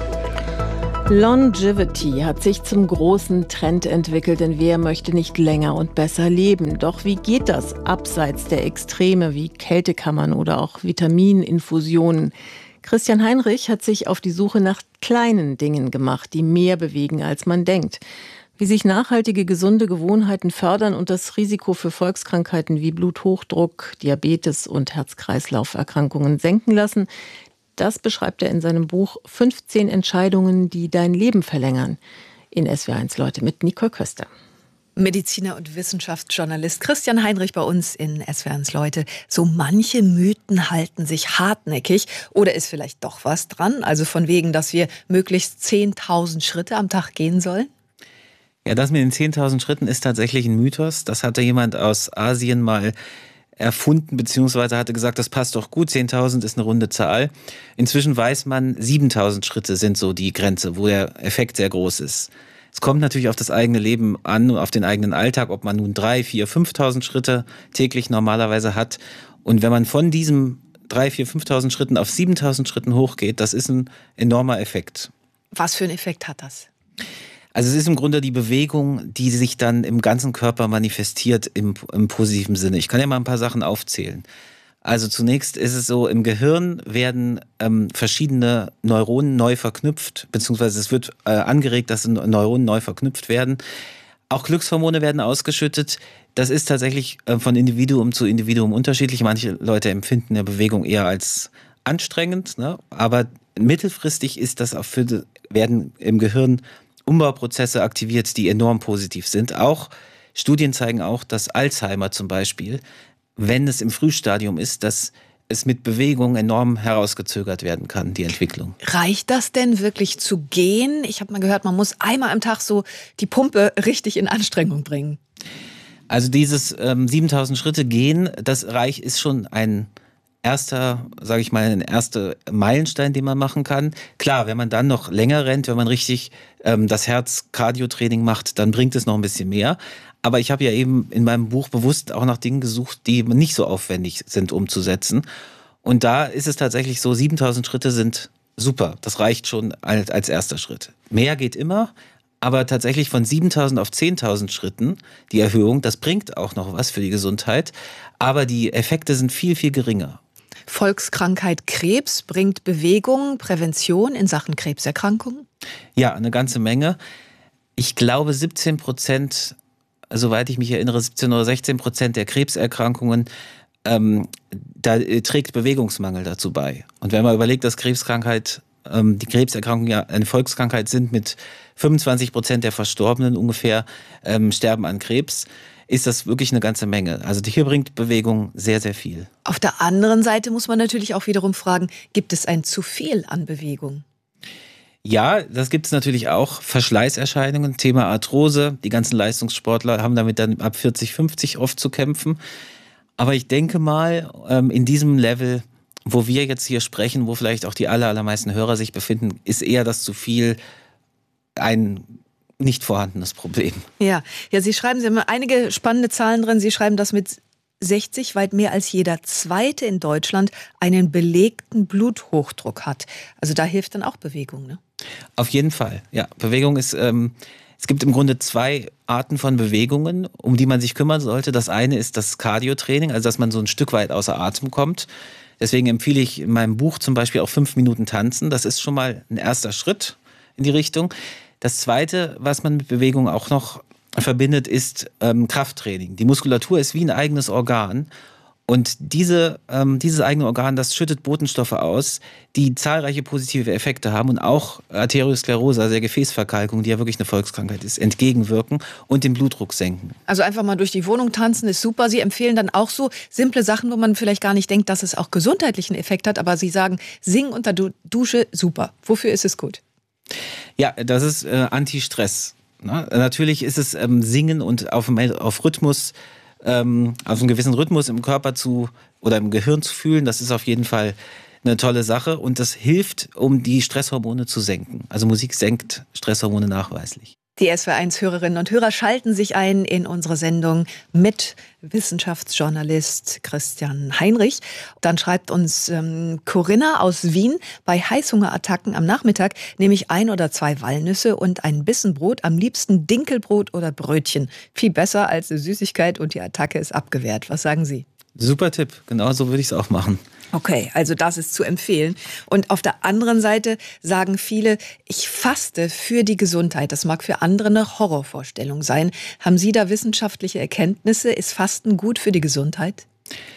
Speaker 4: Longevity hat sich zum großen Trend entwickelt, denn wer möchte nicht länger und besser leben? Doch wie geht das abseits der Extreme wie Kältekammern oder auch Vitamininfusionen? Christian Heinrich hat sich auf die Suche nach kleinen Dingen gemacht, die mehr bewegen, als man denkt. Wie sich nachhaltige, gesunde Gewohnheiten fördern und das Risiko für Volkskrankheiten wie Bluthochdruck, Diabetes und Herz-Kreislauf-Erkrankungen senken lassen, das beschreibt er in seinem Buch 15 Entscheidungen, die dein Leben verlängern. In SWR1 Leute mit Nicole Köster.
Speaker 18: Mediziner und Wissenschaftsjournalist Christian Heinrich bei uns in SWR1 Leute. So manche Mythen halten sich hartnäckig oder ist vielleicht doch was dran? Also von wegen, dass wir möglichst 10.000 Schritte am Tag gehen sollen?
Speaker 19: Ja, das mit den 10.000 Schritten ist tatsächlich ein Mythos. Das hatte jemand aus Asien mal erfunden, beziehungsweise hatte gesagt, das passt doch gut, 10.000 ist eine runde Zahl. Inzwischen weiß man, 7.000 Schritte sind so die Grenze, wo der Effekt sehr groß ist. Es kommt natürlich auf das eigene Leben an, auf den eigenen Alltag, ob man nun 3.000, 4.000, 5.000 Schritte täglich normalerweise hat. Und wenn man von diesem 3.000, 4.000, 5.000 Schritten auf 7.000 Schritten hochgeht, das ist ein enormer Effekt.
Speaker 18: Was für einen Effekt hat das?
Speaker 19: Also es ist im Grunde die Bewegung, die sich dann im ganzen Körper manifestiert im positiven Sinne. Ich kann ja mal ein paar Sachen aufzählen. Also zunächst ist es so, im Gehirn werden verschiedene Neuronen neu verknüpft, beziehungsweise es wird angeregt, dass Neuronen neu verknüpft werden. Auch Glückshormone werden ausgeschüttet. Das ist tatsächlich von Individuum zu Individuum unterschiedlich. Manche Leute empfinden eine Bewegung eher als anstrengend, ne? Aber mittelfristig ist das auch werden im Gehirn Umbauprozesse aktiviert, die enorm positiv sind. Auch Studien zeigen auch, dass Alzheimer zum Beispiel, wenn es im Frühstadium ist, dass es mit Bewegung enorm herausgezögert werden kann, die Entwicklung.
Speaker 18: Reicht das denn wirklich zu gehen? Ich habe mal gehört, man muss einmal am Tag so die Pumpe richtig in Anstrengung bringen.
Speaker 19: Also dieses 7.000 Schritte gehen, das ist schon ein erster Meilenstein, den man machen kann. Klar, wenn man dann noch länger rennt, wenn man richtig das Herz-Cardio-Training macht, dann bringt es noch ein bisschen mehr. Aber ich habe ja eben in meinem Buch bewusst auch nach Dingen gesucht, die nicht so aufwendig sind umzusetzen. Und da ist es tatsächlich so, 7.000 Schritte sind super. Das reicht schon als erster Schritt. Mehr geht immer, aber tatsächlich von 7.000 auf 10.000 Schritten, die Erhöhung, das bringt auch noch was für die Gesundheit. Aber die Effekte sind viel, viel geringer.
Speaker 18: Volkskrankheit Krebs bringt Bewegung, Prävention in Sachen Krebserkrankungen?
Speaker 19: Ja, eine ganze Menge. Ich glaube 17%, soweit ich mich erinnere, 17 oder 16% der Krebserkrankungen, da trägt Bewegungsmangel dazu bei. Und wenn man überlegt, dass die Krebserkrankungen ja eine Volkskrankheit sind, mit 25% der Verstorbenen ungefähr sterben an Krebs, ist das wirklich eine ganze Menge. Also hier bringt Bewegung sehr, sehr viel.
Speaker 18: Auf der anderen Seite muss man natürlich auch wiederum fragen, gibt es ein zu viel an Bewegung?
Speaker 19: Ja, das gibt es natürlich auch. Verschleißerscheinungen, Thema Arthrose. Die ganzen Leistungssportler haben damit dann ab 40, 50 oft zu kämpfen. Aber ich denke mal, in diesem Level, wo wir jetzt hier sprechen, wo vielleicht auch die allermeisten Hörer sich befinden, ist eher das zu viel ein nicht vorhandenes Problem.
Speaker 18: Ja, Sie schreiben, Sie haben einige spannende Zahlen drin. Sie schreiben, dass mit 60 weit mehr als jeder Zweite in Deutschland einen belegten Bluthochdruck hat. Also da hilft dann auch Bewegung, ne?
Speaker 19: Auf jeden Fall, ja. Bewegung ist, es gibt im Grunde 2 Arten von Bewegungen, um die man sich kümmern sollte. Das eine ist das Cardio-Training, also dass man so ein Stück weit außer Atem kommt. Deswegen empfehle ich in meinem Buch zum Beispiel auch 5 Minuten tanzen. Das ist schon mal ein erster Schritt in die Richtung. Das Zweite, was man mit Bewegung auch noch verbindet, ist Krafttraining. Die Muskulatur ist wie ein eigenes Organ. Und dieses eigene Organ, das schüttet Botenstoffe aus, die zahlreiche positive Effekte haben und auch Arteriosklerose, also der Gefäßverkalkung, die ja wirklich eine Volkskrankheit ist, entgegenwirken und den Blutdruck senken.
Speaker 18: Also einfach mal durch die Wohnung tanzen ist super. Sie empfehlen dann auch so simple Sachen, wo man vielleicht gar nicht denkt, dass es auch gesundheitlichen Effekt hat, aber Sie sagen, singen unter Dusche, super. Wofür ist es gut?
Speaker 19: Ja, das ist Anti-Stress. Natürlich ist es Singen und auf Rhythmus, auf einen gewissen Rhythmus im Körper oder im Gehirn zu fühlen, das ist auf jeden Fall eine tolle Sache und das hilft, um die Stresshormone zu senken. Also Musik senkt Stresshormone nachweislich.
Speaker 18: Die SWR1-Hörerinnen und Hörer schalten sich ein in unsere Sendung mit Wissenschaftsjournalist Christian Heinrich. Dann schreibt uns Corinna aus Wien, bei Heißhungerattacken am Nachmittag nehme ich 1 oder 2 Walnüsse und ein Bissen Brot, am liebsten Dinkelbrot oder Brötchen. Viel besser als eine Süßigkeit und die Attacke ist abgewehrt. Was sagen Sie?
Speaker 19: Super Tipp, genau so würde ich es auch machen.
Speaker 18: Okay, also das ist zu empfehlen. Und auf der anderen Seite sagen viele, ich faste für die Gesundheit. Das mag für andere eine Horrorvorstellung sein. Haben Sie da wissenschaftliche Erkenntnisse? Ist Fasten gut für die Gesundheit?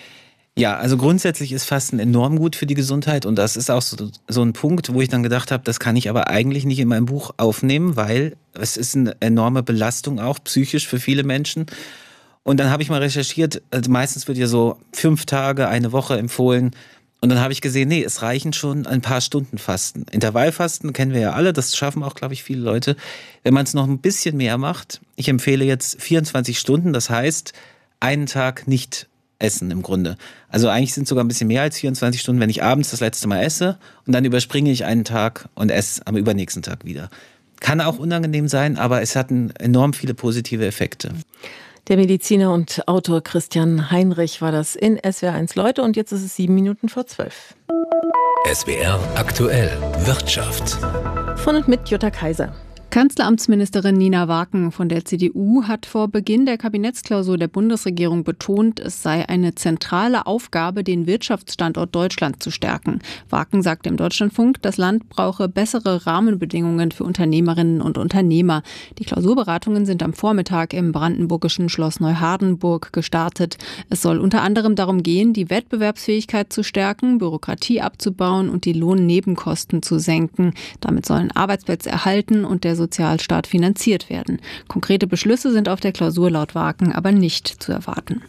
Speaker 19: Ja, also grundsätzlich ist Fasten enorm gut für die Gesundheit und das ist auch so ein Punkt, wo ich dann gedacht habe, das kann ich aber eigentlich nicht in meinem Buch aufnehmen, weil es ist eine enorme Belastung auch psychisch für viele Menschen. Und dann habe ich mal recherchiert, also meistens wird ja so 5 Tage, eine Woche empfohlen. Und dann habe ich gesehen, nee, es reichen schon ein paar Stunden Fasten. Intervallfasten kennen wir ja alle, das schaffen auch, glaube ich, viele Leute. Wenn man es noch ein bisschen mehr macht, ich empfehle jetzt 24 Stunden, das heißt, einen Tag nicht essen im Grunde. Also eigentlich sind es sogar ein bisschen mehr als 24 Stunden, wenn ich abends das letzte Mal esse und dann überspringe ich einen Tag und esse am übernächsten Tag wieder. Kann auch unangenehm sein, aber es hat enorm viele positive Effekte.
Speaker 4: Der Mediziner und Autor Christian Heinrich war das in SWR1 Leute und jetzt ist es 7:07.
Speaker 9: SWR aktuell Wirtschaft.
Speaker 4: Von und mit Jutta Kaiser.
Speaker 1: Kanzleramtsministerin Nina Waken von der CDU hat vor Beginn der Kabinettsklausur der Bundesregierung betont, es sei eine zentrale Aufgabe, den Wirtschaftsstandort Deutschland zu stärken. Waken sagte im Deutschlandfunk, das Land brauche bessere Rahmenbedingungen für Unternehmerinnen und Unternehmer. Die Klausurberatungen sind am Vormittag im brandenburgischen Schloss Neuhardenburg gestartet. Es soll unter anderem darum gehen, die Wettbewerbsfähigkeit zu stärken, Bürokratie abzubauen und die Lohnnebenkosten zu senken. Damit sollen Arbeitsplätze erhalten und der Sozialstaat finanziert werden. Konkrete Beschlüsse sind auf der Klausur laut Waken aber nicht zu erwarten.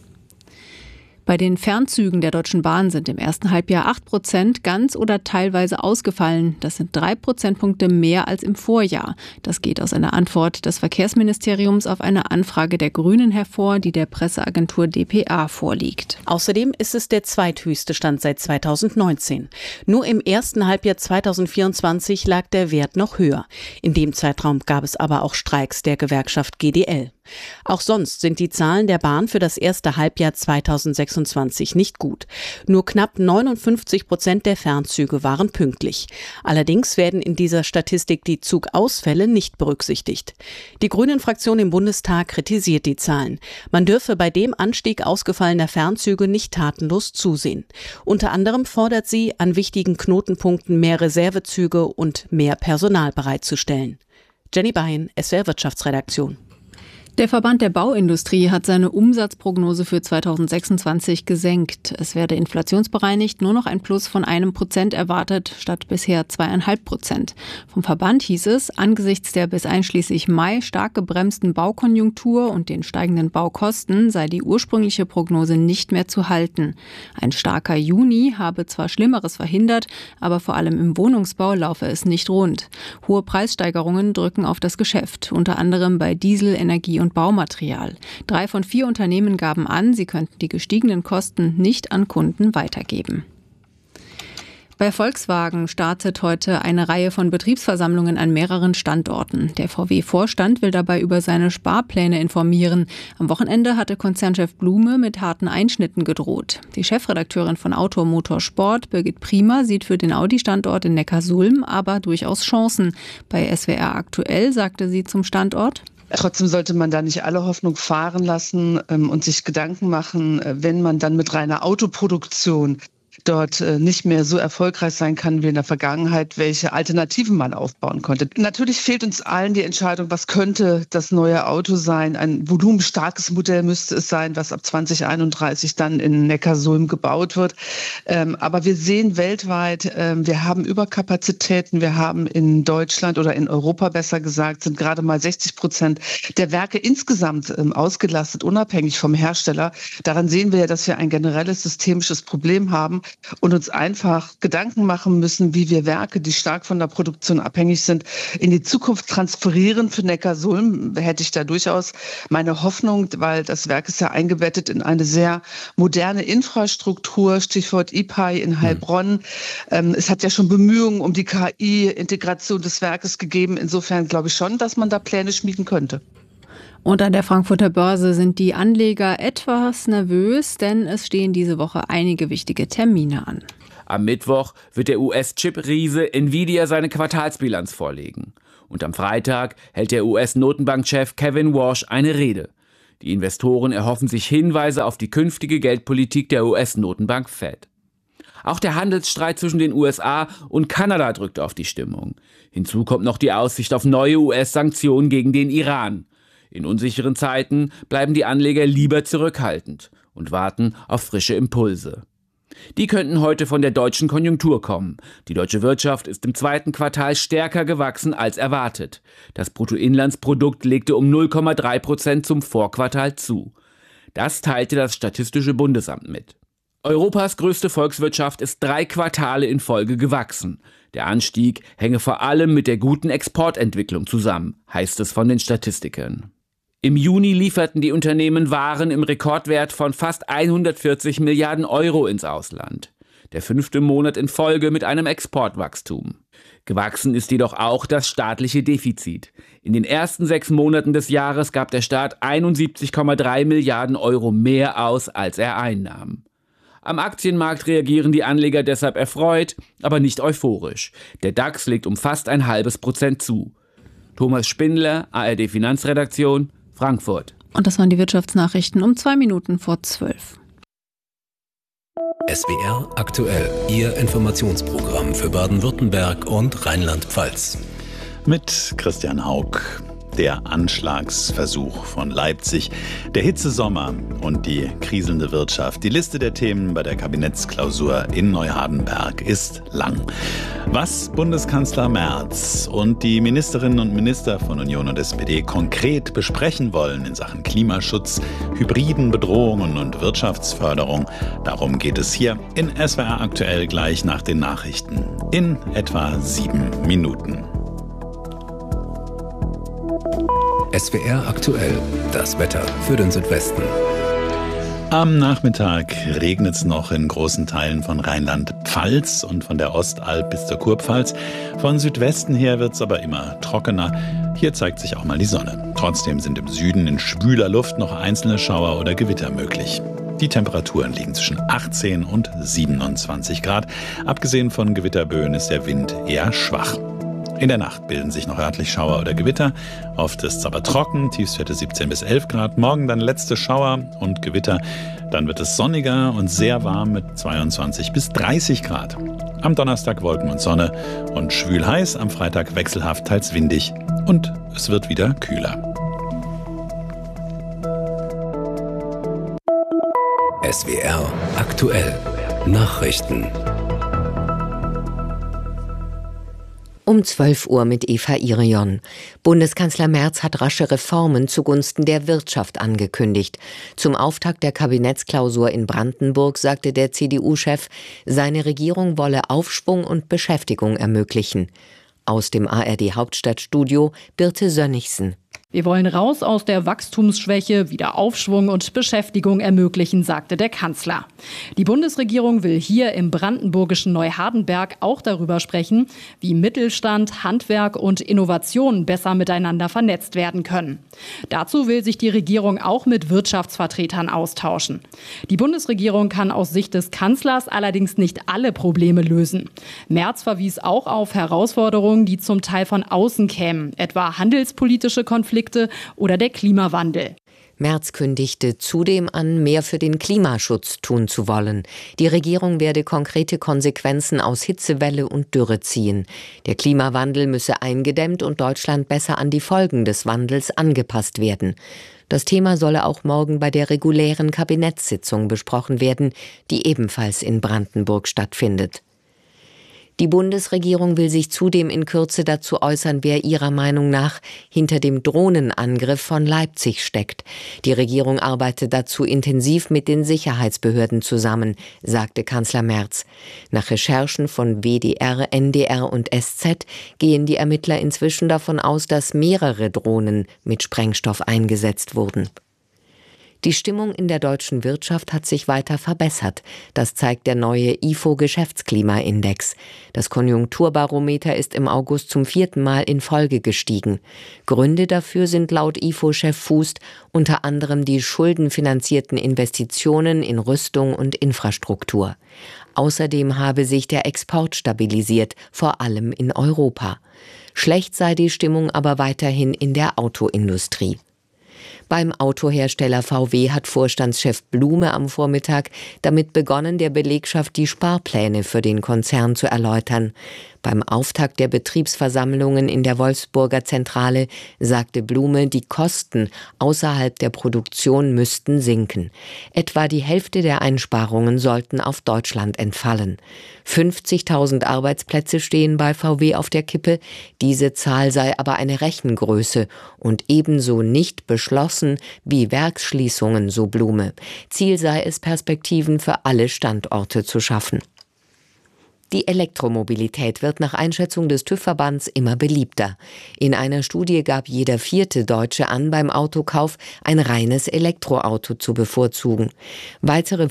Speaker 1: Bei den Fernzügen der Deutschen Bahn sind im ersten Halbjahr 8% ganz oder teilweise ausgefallen. Das sind 3 Prozentpunkte mehr als im Vorjahr. Das geht aus einer Antwort des Verkehrsministeriums auf eine Anfrage der Grünen hervor, die der Presseagentur dpa vorliegt.
Speaker 20: Außerdem ist es der zweithöchste Stand seit 2019. Nur im ersten Halbjahr 2024 lag der Wert noch höher. In dem Zeitraum gab es aber auch Streiks der Gewerkschaft GDL. Auch sonst sind die Zahlen der Bahn für das erste Halbjahr 2026 nicht gut. Nur knapp 59% der Fernzüge waren pünktlich. Allerdings werden in dieser Statistik die Zugausfälle nicht berücksichtigt. Die Grünen-Fraktion im Bundestag kritisiert die Zahlen. Man dürfe bei dem Anstieg ausgefallener Fernzüge nicht tatenlos zusehen. Unter anderem fordert sie, an wichtigen Knotenpunkten mehr Reservezüge und mehr Personal bereitzustellen. Jenny Bein, SWR Wirtschaftsredaktion.
Speaker 1: Der Verband der Bauindustrie hat seine Umsatzprognose für 2026 gesenkt. Es werde inflationsbereinigt nur noch ein Plus von 1% erwartet, statt bisher 2,5%. Vom Verband hieß es, angesichts der bis einschließlich Mai stark gebremsten Baukonjunktur und den steigenden Baukosten sei die ursprüngliche Prognose nicht mehr zu halten. Ein starker Juni habe zwar Schlimmeres verhindert, aber vor allem im Wohnungsbau laufe es nicht rund. Hohe Preissteigerungen drücken auf das Geschäft, unter anderem bei Diesel, Energie und Baumaterial. 3 von 4 Unternehmen gaben an, sie könnten die gestiegenen Kosten nicht an Kunden weitergeben. Bei Volkswagen startet heute eine Reihe von Betriebsversammlungen an mehreren Standorten. Der VW-Vorstand will dabei über seine Sparpläne informieren. Am Wochenende hatte Konzernchef Blume mit harten Einschnitten gedroht. Die Chefredakteurin von Auto Motor Sport, Birgit Priemer, sieht für den Audi-Standort in Neckarsulm aber durchaus Chancen. Bei SWR aktuell sagte sie zum Standort:
Speaker 21: Trotzdem sollte man da nicht alle Hoffnung fahren lassen und sich Gedanken machen, wenn man dann mit reiner Autoproduktion dort nicht mehr so erfolgreich sein kann wie in der Vergangenheit, welche Alternativen man aufbauen konnte. Natürlich fehlt uns allen die Entscheidung, was könnte das neue Auto sein. Ein volumenstarkes Modell müsste es sein, was ab 2031 dann in Neckarsulm gebaut wird. Aber wir sehen weltweit, wir haben Überkapazitäten. Wir haben in Deutschland oder in Europa besser gesagt, sind gerade mal 60% der Werke insgesamt ausgelastet, unabhängig vom Hersteller. Daran sehen wir ja, dass wir ein generelles systemisches Problem haben und uns einfach Gedanken machen müssen, wie wir Werke, die stark von der Produktion abhängig sind, in die Zukunft transferieren. Für Neckarsulm hätte ich da durchaus meine Hoffnung, weil das Werk ist ja eingebettet in eine sehr moderne Infrastruktur, Stichwort IPAI in Heilbronn. Es hat ja schon Bemühungen um die KI-Integration des Werkes gegeben. Insofern glaube ich schon, dass man da Pläne schmieden könnte.
Speaker 2: Und an der Frankfurter Börse sind die Anleger etwas nervös, denn es stehen diese Woche einige wichtige Termine an.
Speaker 22: Am Mittwoch wird der US-Chip-Riese Nvidia seine Quartalsbilanz vorlegen. Und am Freitag hält der US-Notenbankchef Kevin Warsh eine Rede. Die Investoren erhoffen sich Hinweise auf die künftige Geldpolitik der US-Notenbank Fed. Auch der Handelsstreit zwischen den USA und Kanada drückt auf die Stimmung. Hinzu kommt noch die Aussicht auf neue US-Sanktionen gegen den Iran. In unsicheren Zeiten bleiben die Anleger lieber zurückhaltend und warten auf frische Impulse. Die könnten heute von der deutschen Konjunktur kommen. Die deutsche Wirtschaft ist im zweiten Quartal stärker gewachsen als erwartet. Das Bruttoinlandsprodukt legte um 0,3% zum Vorquartal zu. Das teilte das Statistische Bundesamt mit. Europas größte Volkswirtschaft ist 3 Quartale in Folge gewachsen. Der Anstieg hänge vor allem mit der guten Exportentwicklung zusammen, heißt es von den Statistikern. Im Juni lieferten die Unternehmen Waren im Rekordwert von fast 140 Milliarden Euro ins Ausland. Der 5. Monat in Folge mit einem Exportwachstum. Gewachsen ist jedoch auch das staatliche Defizit. In den ersten 6 Monaten des Jahres gab der Staat 71,3 Milliarden Euro mehr aus, als er einnahm. Am Aktienmarkt reagieren die Anleger deshalb erfreut, aber nicht euphorisch. Der DAX legt um fast 0,5% zu. Thomas Spindler, ARD Finanzredaktion, Frankfurt.
Speaker 2: Und das waren die Wirtschaftsnachrichten um 2:02.
Speaker 9: SWR aktuell, Ihr Informationsprogramm für Baden-Württemberg und Rheinland-Pfalz.
Speaker 23: Mit Christian Haug. Der Anschlagsversuch von Leipzig, der Hitzesommer und die kriselnde Wirtschaft. Die Liste der Themen bei der Kabinettsklausur in Neuhardenberg ist lang. Was Bundeskanzler Merz und die Ministerinnen und Minister von Union und SPD konkret besprechen wollen in Sachen Klimaschutz, hybriden Bedrohungen und Wirtschaftsförderung, darum geht es hier in SWR aktuell gleich nach den Nachrichten. In etwa 7 Minuten.
Speaker 9: SWR aktuell, das Wetter für den Südwesten.
Speaker 23: Am Nachmittag regnet es noch in großen Teilen von Rheinland-Pfalz und von der Ostalb bis zur Kurpfalz. Von Südwesten her wird es aber immer trockener. Hier zeigt sich auch mal die Sonne. Trotzdem sind im Süden in schwüler Luft noch einzelne Schauer oder Gewitter möglich. Die Temperaturen liegen zwischen 18 und 27 Grad. Abgesehen von Gewitterböen ist der Wind eher schwach. In der Nacht bilden sich noch örtlich Schauer oder Gewitter. Oft ist es aber trocken, Tiefstwerte 17 bis 11 Grad. Morgen dann letzte Schauer und Gewitter. Dann wird es sonniger und sehr warm mit 22 bis 30 Grad. Am Donnerstag Wolken und Sonne und schwül heiß. Am Freitag wechselhaft, teils windig. Und es wird wieder kühler.
Speaker 9: SWR aktuell. Nachrichten.
Speaker 10: Um 12 Uhr mit Eva Irion. Bundeskanzler Merz hat rasche Reformen zugunsten der Wirtschaft angekündigt. Zum Auftakt der Kabinettsklausur in Brandenburg sagte der CDU-Chef, seine Regierung wolle Aufschwung und Beschäftigung ermöglichen. Aus dem ARD-Hauptstadtstudio Birte Sönnigsen.
Speaker 24: Wir wollen raus aus der Wachstumsschwäche, wieder Aufschwung und Beschäftigung ermöglichen, sagte der Kanzler. Die Bundesregierung will hier im brandenburgischen Neuhardenberg auch darüber sprechen, wie Mittelstand, Handwerk und Innovation besser miteinander vernetzt werden können. Dazu will sich die Regierung auch mit Wirtschaftsvertretern austauschen. Die Bundesregierung kann aus Sicht des Kanzlers allerdings nicht alle Probleme lösen. Merz verwies auch auf Herausforderungen, die zum Teil von außen kämen, etwa handelspolitische Konflikte oder der Klimawandel.
Speaker 10: Merz kündigte zudem an, mehr für den Klimaschutz tun zu wollen. Die Regierung werde konkrete Konsequenzen aus Hitzewelle und Dürre ziehen. Der Klimawandel müsse eingedämmt und Deutschland besser an die Folgen des Wandels angepasst werden. Das Thema solle auch morgen bei der regulären Kabinettssitzung besprochen werden, die ebenfalls in Brandenburg stattfindet. Die Bundesregierung will sich zudem in Kürze dazu äußern, wer ihrer Meinung nach hinter dem Drohnenangriff von Leipzig steckt. Die Regierung arbeitet dazu intensiv mit den Sicherheitsbehörden zusammen, sagte Kanzler Merz. Nach Recherchen von WDR, NDR und SZ gehen die Ermittler inzwischen davon aus, dass mehrere Drohnen mit Sprengstoff eingesetzt wurden. Die Stimmung in der deutschen Wirtschaft hat sich weiter verbessert. Das zeigt der neue IFO-Geschäftsklimaindex. Das Konjunkturbarometer ist im August zum 4. Mal in Folge gestiegen. Gründe dafür sind laut IFO-Chef Fußt unter anderem die schuldenfinanzierten Investitionen in Rüstung und Infrastruktur. Außerdem habe sich der Export stabilisiert, vor allem in Europa. Schlecht sei die Stimmung aber weiterhin in der Autoindustrie. Beim Autohersteller VW hat Vorstandschef Blume am Vormittag damit begonnen, der Belegschaft die Sparpläne für den Konzern zu erläutern. Beim Auftakt der Betriebsversammlungen in der Wolfsburger Zentrale sagte Blume, die Kosten außerhalb der Produktion müssten sinken. Etwa die Hälfte der Einsparungen sollten auf Deutschland entfallen. 50.000 Arbeitsplätze stehen bei VW auf der Kippe. Diese Zahl sei aber eine Rechengröße und ebenso nicht beschlossen wie Werksschließungen, so Blume. Ziel sei es, Perspektiven für alle Standorte zu schaffen. Die Elektromobilität wird nach Einschätzung des TÜV-Verbands immer beliebter. In einer Studie gab jeder 4. Deutsche an, beim Autokauf ein reines Elektroauto zu bevorzugen. Weitere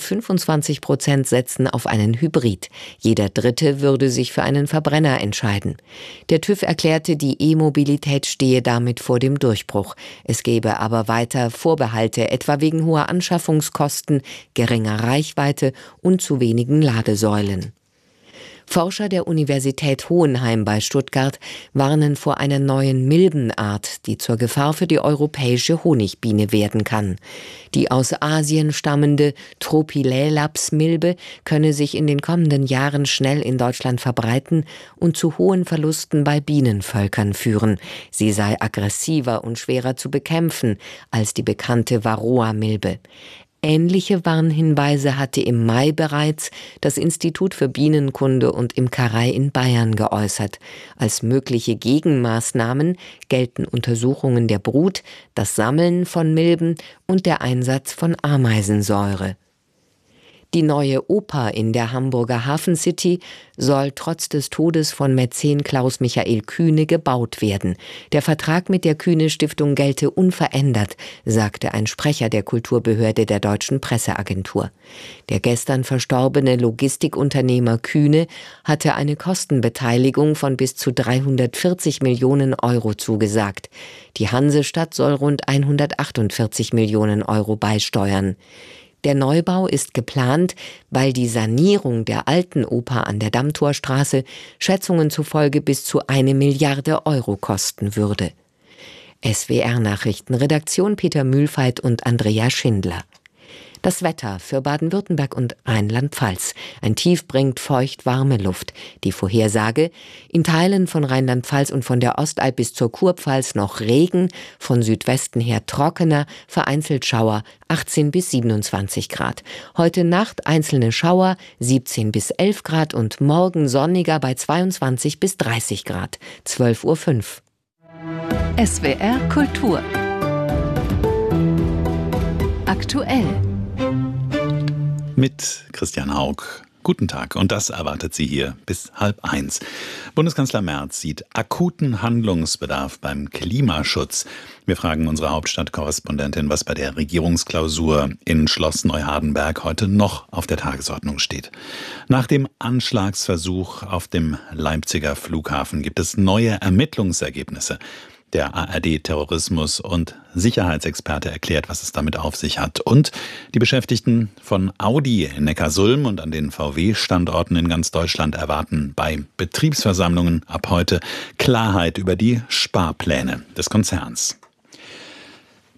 Speaker 10: 25% setzen auf einen Hybrid. Jeder 3. würde sich für einen Verbrenner entscheiden. Der TÜV erklärte, die E-Mobilität stehe damit vor dem Durchbruch. Es gäbe aber weiter Vorbehalte, etwa wegen hoher Anschaffungskosten, geringer Reichweite und zu wenigen Ladesäulen. Forscher der Universität Hohenheim bei Stuttgart warnen vor einer neuen Milbenart, die zur Gefahr für die europäische Honigbiene werden kann. Die aus Asien stammende Tropilelaps-Milbe könne sich in den kommenden Jahren schnell in Deutschland verbreiten und zu hohen Verlusten bei Bienenvölkern führen. Sie sei aggressiver und schwerer zu bekämpfen als die bekannte Varroa-Milbe. Ähnliche Warnhinweise hatte im Mai bereits das Institut für Bienenkunde und Imkerei in Bayern geäußert. Als mögliche Gegenmaßnahmen gelten Untersuchungen der Brut, das Sammeln von Milben und der Einsatz von Ameisensäure. Die neue Oper in der Hamburger Hafencity soll trotz des Todes von Mäzen Klaus Michael Kühne gebaut werden. Der Vertrag mit der Kühne-Stiftung gelte unverändert, sagte ein Sprecher der Kulturbehörde der Deutschen Presseagentur. Der gestern verstorbene Logistikunternehmer Kühne hatte eine Kostenbeteiligung von bis zu 340 Millionen Euro zugesagt. Die Hansestadt soll rund 148 Millionen Euro beisteuern. Der Neubau ist geplant, weil die Sanierung der alten Oper an der Dammtorstraße Schätzungen zufolge bis zu 1 Milliarde Euro kosten würde. SWR-Nachrichten, Redaktion Peter Mühlfeit und Andrea Schindler. Das Wetter für Baden-Württemberg und Rheinland-Pfalz. Ein Tief bringt feucht warme Luft. Die Vorhersage: in Teilen von Rheinland-Pfalz und von der Ostalb bis zur Kurpfalz noch Regen, von Südwesten her trockener, vereinzelt Schauer, 18 bis 27 Grad. Heute Nacht einzelne Schauer, 17 bis 11 Grad und morgen sonniger bei 22 bis 30 Grad. 12:05 Uhr.
Speaker 3: SWR Kultur. Aktuell.
Speaker 23: Mit Christian Haug. Guten Tag, und das erwartet Sie hier bis 12:30. Bundeskanzler Merz sieht akuten Handlungsbedarf beim Klimaschutz. Wir fragen unsere Hauptstadtkorrespondentin, was bei der Regierungsklausur in Schloss Neuhardenberg heute noch auf der Tagesordnung steht. Nach dem Anschlagsversuch auf dem Leipziger Flughafen gibt es neue Ermittlungsergebnisse. Der ARD-Terrorismus- und Sicherheitsexperte erklärt, was es damit auf sich hat. Und die Beschäftigten von Audi in Neckarsulm und an den VW-Standorten in ganz Deutschland erwarten bei Betriebsversammlungen ab heute Klarheit über die Sparpläne des Konzerns. Die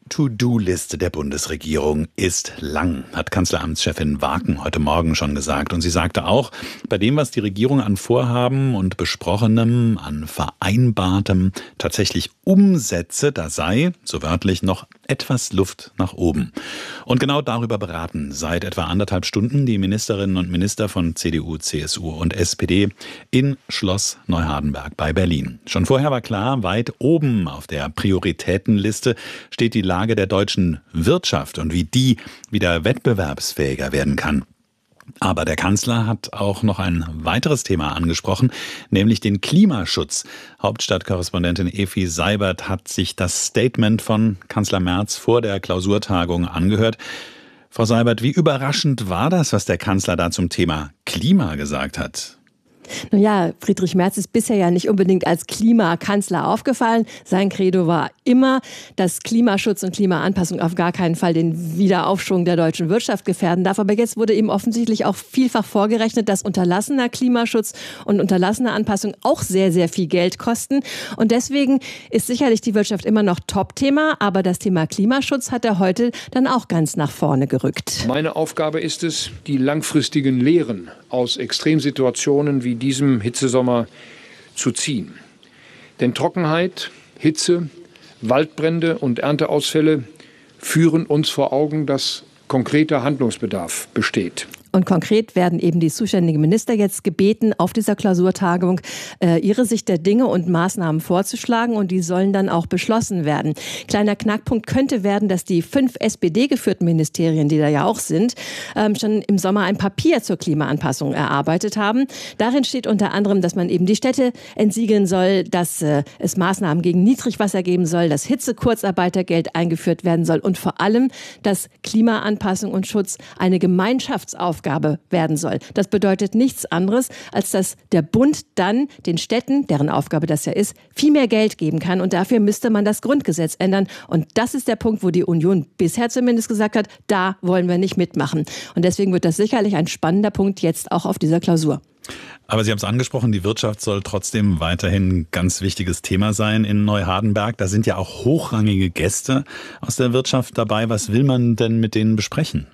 Speaker 23: To-Do-Liste der Bundesregierung ist lang, hat Kanzleramtschefin Waken heute Morgen schon gesagt. Und sie sagte auch, bei dem, was die Regierung an Vorhaben und Besprochenem, an Vereinbartem tatsächlich umsetze, da sei, so wörtlich, noch etwas Luft nach oben. Und genau darüber beraten seit etwa 1,5 Stunden die Ministerinnen und Minister von CDU, CSU und SPD in Schloss Neuhardenberg bei Berlin. Schon vorher war klar, weit oben auf der Prioritätenliste steht die Lage der deutschen Wirtschaft und wie die wieder wettbewerbsfähiger werden kann. Aber der Kanzler hat auch noch ein weiteres Thema angesprochen, nämlich den Klimaschutz. Hauptstadtkorrespondentin Efi Seibert hat sich das Statement von Kanzler Merz vor der Klausurtagung angehört. Frau Seibert, wie überraschend war das, was der Kanzler da zum Thema Klima gesagt hat?
Speaker 5: Nun ja, Friedrich Merz ist bisher ja nicht unbedingt als Klimakanzler aufgefallen. Sein Credo war immer, dass Klimaschutz und Klimaanpassung auf gar keinen Fall den Wiederaufschwung der deutschen Wirtschaft gefährden darf. Aber jetzt wurde ihm offensichtlich auch vielfach vorgerechnet, dass unterlassener Klimaschutz und unterlassene Anpassung auch sehr, sehr viel Geld kosten. Und deswegen ist sicherlich die Wirtschaft immer noch Top-Thema. Aber das Thema Klimaschutz hat er heute dann auch ganz nach vorne gerückt.
Speaker 11: Meine Aufgabe ist es, die langfristigen Lehren aus Extremsituationen wie diesem Hitzesommer zu ziehen. Denn Trockenheit, Hitze, Waldbrände und Ernteausfälle führen uns vor Augen, dass konkreter Handlungsbedarf besteht.
Speaker 5: Und konkret werden eben die zuständigen Minister jetzt gebeten, auf dieser Klausurtagung ihre Sicht der Dinge und Maßnahmen vorzuschlagen. Und die sollen dann auch beschlossen werden. Kleiner Knackpunkt könnte werden, dass die 5 SPD-geführten Ministerien, die da ja auch sind, schon im Sommer ein Papier zur Klimaanpassung erarbeitet haben. Darin steht unter anderem, dass man eben die Städte entsiegeln soll, dass es Maßnahmen gegen Niedrigwasser geben soll, dass Hitzekurzarbeitergeld eingeführt werden soll und vor allem, dass Klimaanpassung und Schutz eine Gemeinschaftsaufgabe werden soll. Das bedeutet nichts anderes, als dass der Bund dann den Städten, deren Aufgabe das ja ist, viel mehr Geld geben kann. Und dafür müsste man das Grundgesetz ändern. Und das ist der Punkt, wo die Union bisher zumindest gesagt hat, da wollen wir nicht mitmachen. Und deswegen wird das sicherlich ein spannender Punkt jetzt auch auf dieser Klausur.
Speaker 23: Aber Sie haben es angesprochen, die Wirtschaft soll trotzdem weiterhin ein ganz wichtiges Thema sein in Neuhardenberg. Da sind ja auch hochrangige Gäste aus der Wirtschaft dabei. Was will man denn mit denen besprechen?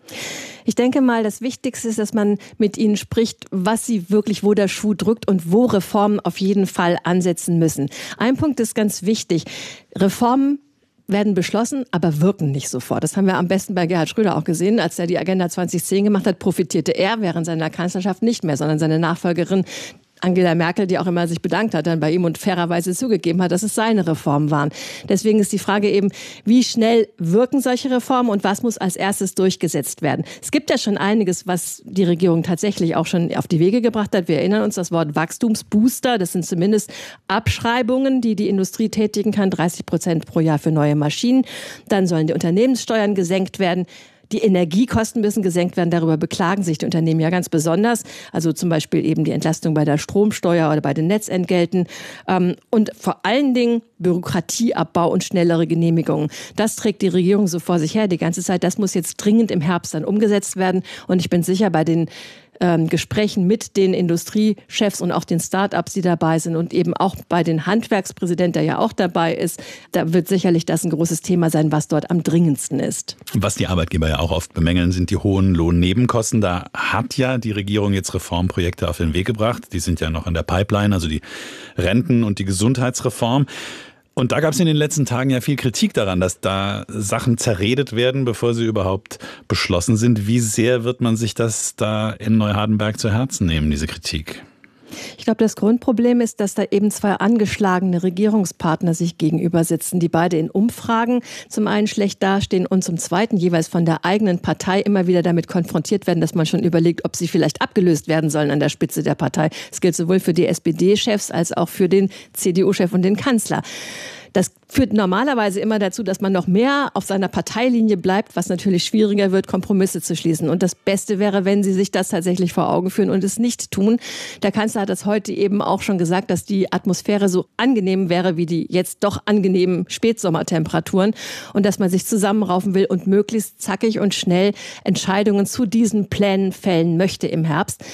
Speaker 5: Ich denke mal, das Wichtigste ist, dass man mit ihnen spricht, was sie wirklich, wo der Schuh drückt und wo Reformen auf jeden Fall ansetzen müssen. Ein Punkt ist ganz wichtig. Reformen werden beschlossen, aber wirken nicht sofort. Das haben wir am besten bei Gerhard Schröder auch gesehen. Als er die Agenda 2010 gemacht hat, profitierte er während seiner Kanzlerschaft nicht mehr, sondern seine Nachfolgerin Angela Merkel, die auch immer sich bedankt hat dann bei ihm und fairerweise zugegeben hat, dass es seine Reformen waren. Deswegen ist die Frage eben, wie schnell wirken solche Reformen und was muss als erstes durchgesetzt werden? Es gibt ja schon einiges, was die Regierung tatsächlich auch schon auf die Wege gebracht hat. Wir erinnern uns das Wort Wachstumsbooster. Das sind zumindest Abschreibungen, die die Industrie tätigen kann, 30% pro Jahr für neue Maschinen. Dann sollen die Unternehmenssteuern gesenkt werden. Die Energiekosten müssen gesenkt werden. Darüber beklagen sich die Unternehmen ja ganz besonders. Also zum Beispiel eben die Entlastung bei der Stromsteuer oder bei den Netzentgelten. Und vor allen Dingen Bürokratieabbau und schnellere Genehmigungen. Das trägt die Regierung so vor sich her die ganze Zeit. Das muss jetzt dringend im Herbst dann umgesetzt werden. Und ich bin sicher, bei den Gesprächen mit den Industriechefs und auch den Start-ups, die dabei sind und eben auch bei den Handwerkspräsidenten, der ja auch dabei ist, da wird sicherlich das ein großes Thema sein, was dort am dringendsten ist.
Speaker 23: Was die Arbeitgeber ja auch oft bemängeln, sind die hohen Lohnnebenkosten. Da hat ja die Regierung jetzt Reformprojekte auf den Weg gebracht. Die sind ja noch in der Pipeline, also die Renten- und die Gesundheitsreform. Und da gab es in den letzten Tagen ja viel Kritik daran, dass da Sachen zerredet werden, bevor sie überhaupt beschlossen sind. Wie sehr wird man sich das da in Neuhardenberg zu Herzen nehmen, diese Kritik?
Speaker 5: Ich glaube, das Grundproblem ist, dass da eben zwei angeschlagene Regierungspartner sich gegenüber sitzen, die beide in Umfragen zum einen schlecht dastehen und zum zweiten jeweils von der eigenen Partei immer wieder damit konfrontiert werden, dass man schon überlegt, ob sie vielleicht abgelöst werden sollen an der Spitze der Partei. Das gilt sowohl für die SPD-Chefs als auch für den CDU-Chef und den Kanzler. Das führt normalerweise immer dazu, dass man noch mehr auf seiner Parteilinie bleibt, was natürlich schwieriger wird, Kompromisse zu schließen. Und das Beste wäre, wenn sie sich das tatsächlich vor Augen führen und es nicht tun. Der Kanzler hat das heute eben auch schon gesagt, dass die Atmosphäre so angenehm wäre wie die jetzt doch angenehmen Spätsommertemperaturen und dass man sich zusammenraufen will und möglichst zackig und schnell Entscheidungen zu diesen Plänen fällen möchte im Herbst.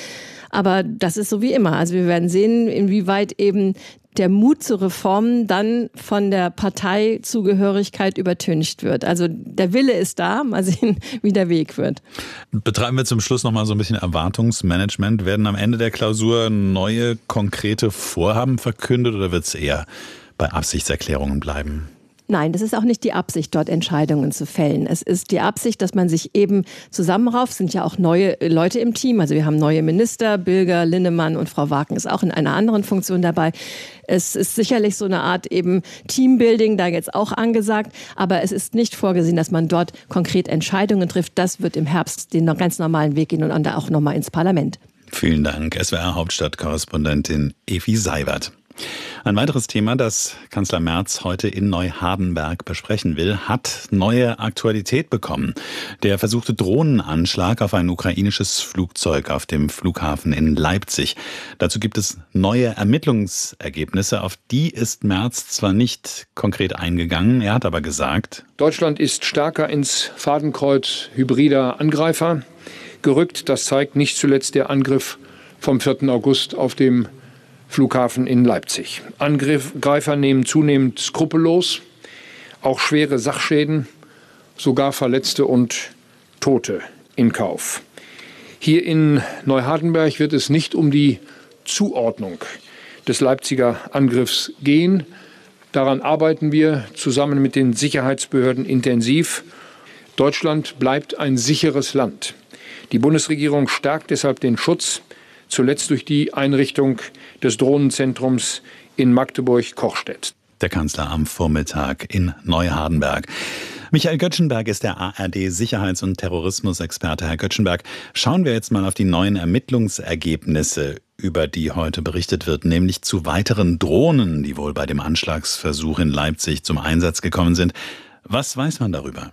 Speaker 5: Aber das ist so wie immer. Also wir werden sehen, inwieweit eben der Mut zu Reformen dann von der Parteizugehörigkeit übertüncht wird. Also der Wille ist da, mal sehen, wie der Weg wird.
Speaker 23: Betreiben wir zum Schluss noch mal so ein bisschen Erwartungsmanagement. Werden am Ende der Klausur neue, konkrete Vorhaben verkündet oder wird es eher bei Absichtserklärungen bleiben?
Speaker 5: Nein, das ist auch nicht die Absicht, dort Entscheidungen zu fällen. Es ist die Absicht, dass man sich eben zusammenrauft. Es sind ja auch neue Leute im Team. Also wir haben neue Minister, Bilger, Linnemann und Frau Waken ist auch in einer anderen Funktion dabei. Es ist sicherlich so eine Art eben Teambuilding da jetzt auch angesagt. Aber es ist nicht vorgesehen, dass man dort konkret Entscheidungen trifft. Das wird im Herbst den ganz normalen Weg gehen und dann auch nochmal ins Parlament.
Speaker 23: Vielen Dank. SWR-Hauptstadtkorrespondentin Evi Seiwert. Ein weiteres Thema, das Kanzler Merz heute in Neuhardenberg besprechen will, hat neue Aktualität bekommen. Der versuchte Drohnenanschlag auf ein ukrainisches Flugzeug auf dem Flughafen in Leipzig. Dazu gibt es neue Ermittlungsergebnisse, auf die ist Merz zwar nicht konkret eingegangen, er hat aber gesagt:
Speaker 11: Deutschland ist stärker ins Fadenkreuz hybrider Angreifer gerückt. Das zeigt nicht zuletzt der Angriff vom 4. August auf dem Flughafen in Leipzig. Angreifer nehmen zunehmend skrupellos auch schwere Sachschäden, sogar Verletzte und Tote in Kauf. Hier in Neuhardenberg wird es nicht um die Zuordnung des Leipziger Angriffs gehen. Daran arbeiten wir zusammen mit den Sicherheitsbehörden intensiv. Deutschland bleibt ein sicheres Land. Die Bundesregierung stärkt deshalb den Schutz, zuletzt durch die Einrichtung des Drohnenzentrums in Magdeburg-Kochstedt.
Speaker 23: Der Kanzler am Vormittag in Neuhardenberg. Michael Göttschenberg ist der ARD-Sicherheits- und Terrorismusexperte. Herr Göttschenberg, schauen wir jetzt mal auf die neuen Ermittlungsergebnisse, über die heute berichtet wird, nämlich zu weiteren Drohnen, die wohl bei dem Anschlagsversuch in Leipzig zum Einsatz gekommen sind. Was weiß man darüber?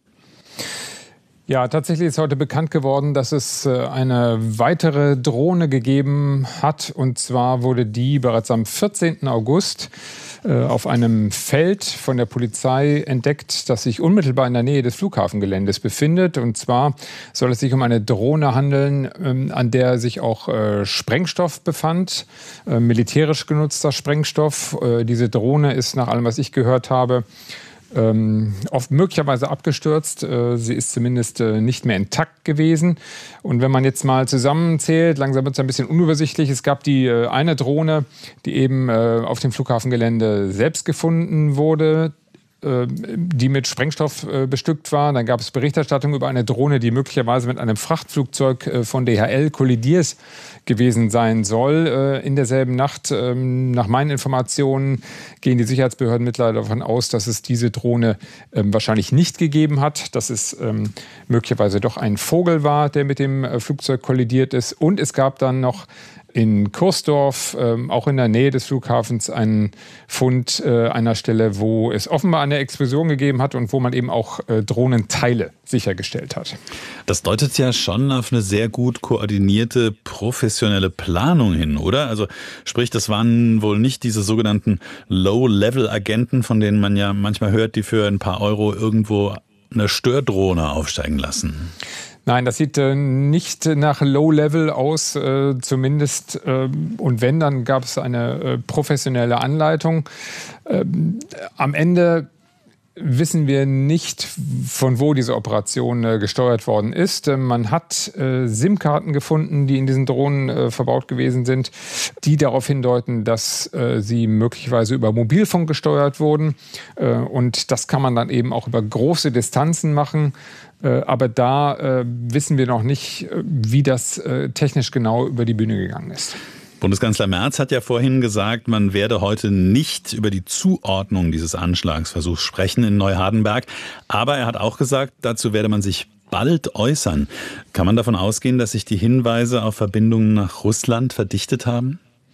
Speaker 6: Ja, tatsächlich ist heute bekannt geworden, dass es eine weitere Drohne gegeben hat. Und zwar wurde die bereits am 14. August auf einem Feld von der Polizei entdeckt, das sich unmittelbar in der Nähe des Flughafengeländes befindet. Und zwar soll es sich um eine Drohne handeln, an der sich auch Sprengstoff befand, militärisch genutzter Sprengstoff. Diese Drohne ist nach allem, was ich gehört habe, oft möglicherweise abgestürzt. Sie ist zumindest nicht mehr intakt gewesen. Und wenn man jetzt mal zusammenzählt, langsam wird es ein bisschen unübersichtlich. Es gab die eine Drohne, die eben auf dem Flughafengelände selbst gefunden wurde, die mit Sprengstoff bestückt war. Dann gab es Berichterstattung über eine Drohne, die möglicherweise mit einem Frachtflugzeug von DHL kollidiert gewesen sein soll. In derselben Nacht, nach meinen Informationen, gehen die Sicherheitsbehörden mittlerweile davon aus, dass es diese Drohne wahrscheinlich nicht gegeben hat, dass es möglicherweise doch ein Vogel war, der mit dem Flugzeug kollidiert ist. Und es gab dann noch in Kursdorf, auch in der Nähe des Flughafens, einen Fund einer Stelle, wo es offenbar eine Explosion gegeben hat und wo man eben auch Drohnenteile sichergestellt hat.
Speaker 23: Das deutet ja schon auf eine sehr gut koordinierte, professionelle Planung hin, oder? Also sprich, das waren wohl nicht diese sogenannten Low-Level-Agenten, von denen man ja manchmal hört, die für ein paar Euro irgendwo eine Stördrohne aufsteigen lassen.
Speaker 6: Nein, das sieht nicht nach Low-Level aus, zumindest. Und wenn, dann gab es eine professionelle Anleitung. Am Ende wissen wir nicht, von wo diese Operation gesteuert worden ist. Man hat SIM-Karten gefunden, die in diesen Drohnen verbaut gewesen sind, die darauf hindeuten, dass sie möglicherweise über Mobilfunk gesteuert wurden. Und das kann man dann eben auch über große Distanzen machen. Aber da wissen wir noch nicht, wie das technisch genau über die Bühne gegangen ist.
Speaker 23: Bundeskanzler Merz hat ja vorhin gesagt, man werde heute nicht über die Zuordnung dieses Anschlagsversuchs sprechen in Neuhardenberg. Aber er hat auch gesagt, dazu werde man sich bald äußern. Kann man davon ausgehen, dass sich die Hinweise auf Verbindungen nach Russland verdichtet haben?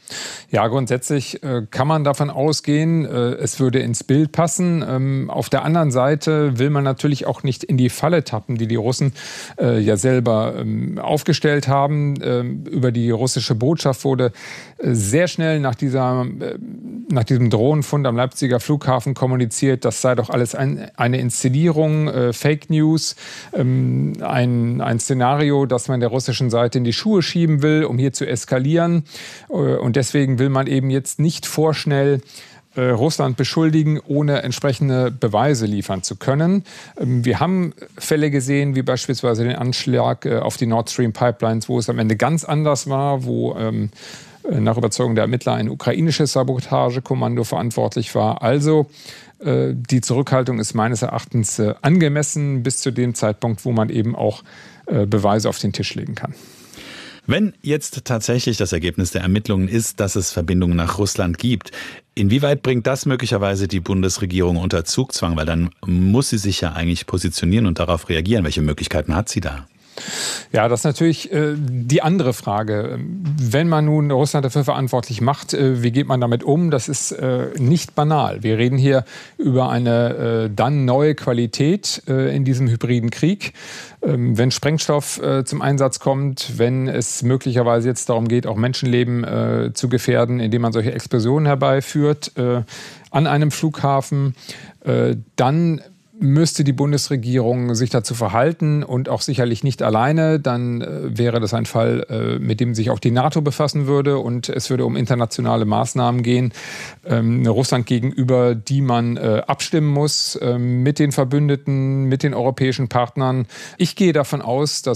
Speaker 6: Ja, grundsätzlich kann man davon ausgehen, es würde ins Bild passen. Auf der anderen Seite will man natürlich auch nicht in die Falle tappen, die Russen ja selber aufgestellt haben. Über die russische Botschaft wurde sehr schnell nach diesem Drohnenfund am Leipziger Flughafen kommuniziert, das sei doch alles eine Inszenierung, Fake News, ein Szenario, das man der russischen Seite in die Schuhe schieben will, um hier zu eskalieren. Und deswegen will man eben jetzt nicht vorschnell Russland beschuldigen, ohne entsprechende Beweise liefern zu können. Wir haben Fälle gesehen, wie beispielsweise den Anschlag auf die Nord Stream Pipelines, wo es am Ende ganz anders war, wo nach Überzeugung der Ermittler ein ukrainisches Sabotagekommando verantwortlich war. Also die Zurückhaltung ist meines Erachtens angemessen bis zu dem Zeitpunkt, wo man eben auch Beweise auf den Tisch legen kann.
Speaker 23: Wenn jetzt tatsächlich das Ergebnis der Ermittlungen ist, dass es Verbindungen nach Russland gibt, inwieweit bringt das möglicherweise die Bundesregierung unter Zugzwang? Weil dann muss sie sich ja eigentlich positionieren und darauf reagieren. Welche Möglichkeiten hat sie da?
Speaker 6: Ja, das ist natürlich die andere Frage. Wenn man nun Russland dafür verantwortlich macht, wie geht man damit um? Das ist nicht banal. Wir reden hier über eine dann neue Qualität in diesem hybriden Krieg. Wenn Sprengstoff zum Einsatz kommt, wenn es möglicherweise jetzt darum geht, auch Menschenleben zu gefährden, indem man solche Explosionen herbeiführt an einem Flughafen, dann müsste die Bundesregierung sich dazu verhalten und auch sicherlich nicht alleine. Dann wäre das ein Fall, mit dem sich auch die NATO befassen würde und es würde um internationale Maßnahmen gehen, Russland gegenüber, die man abstimmen muss mit den Verbündeten, mit den europäischen Partnern. Ich gehe davon aus, dass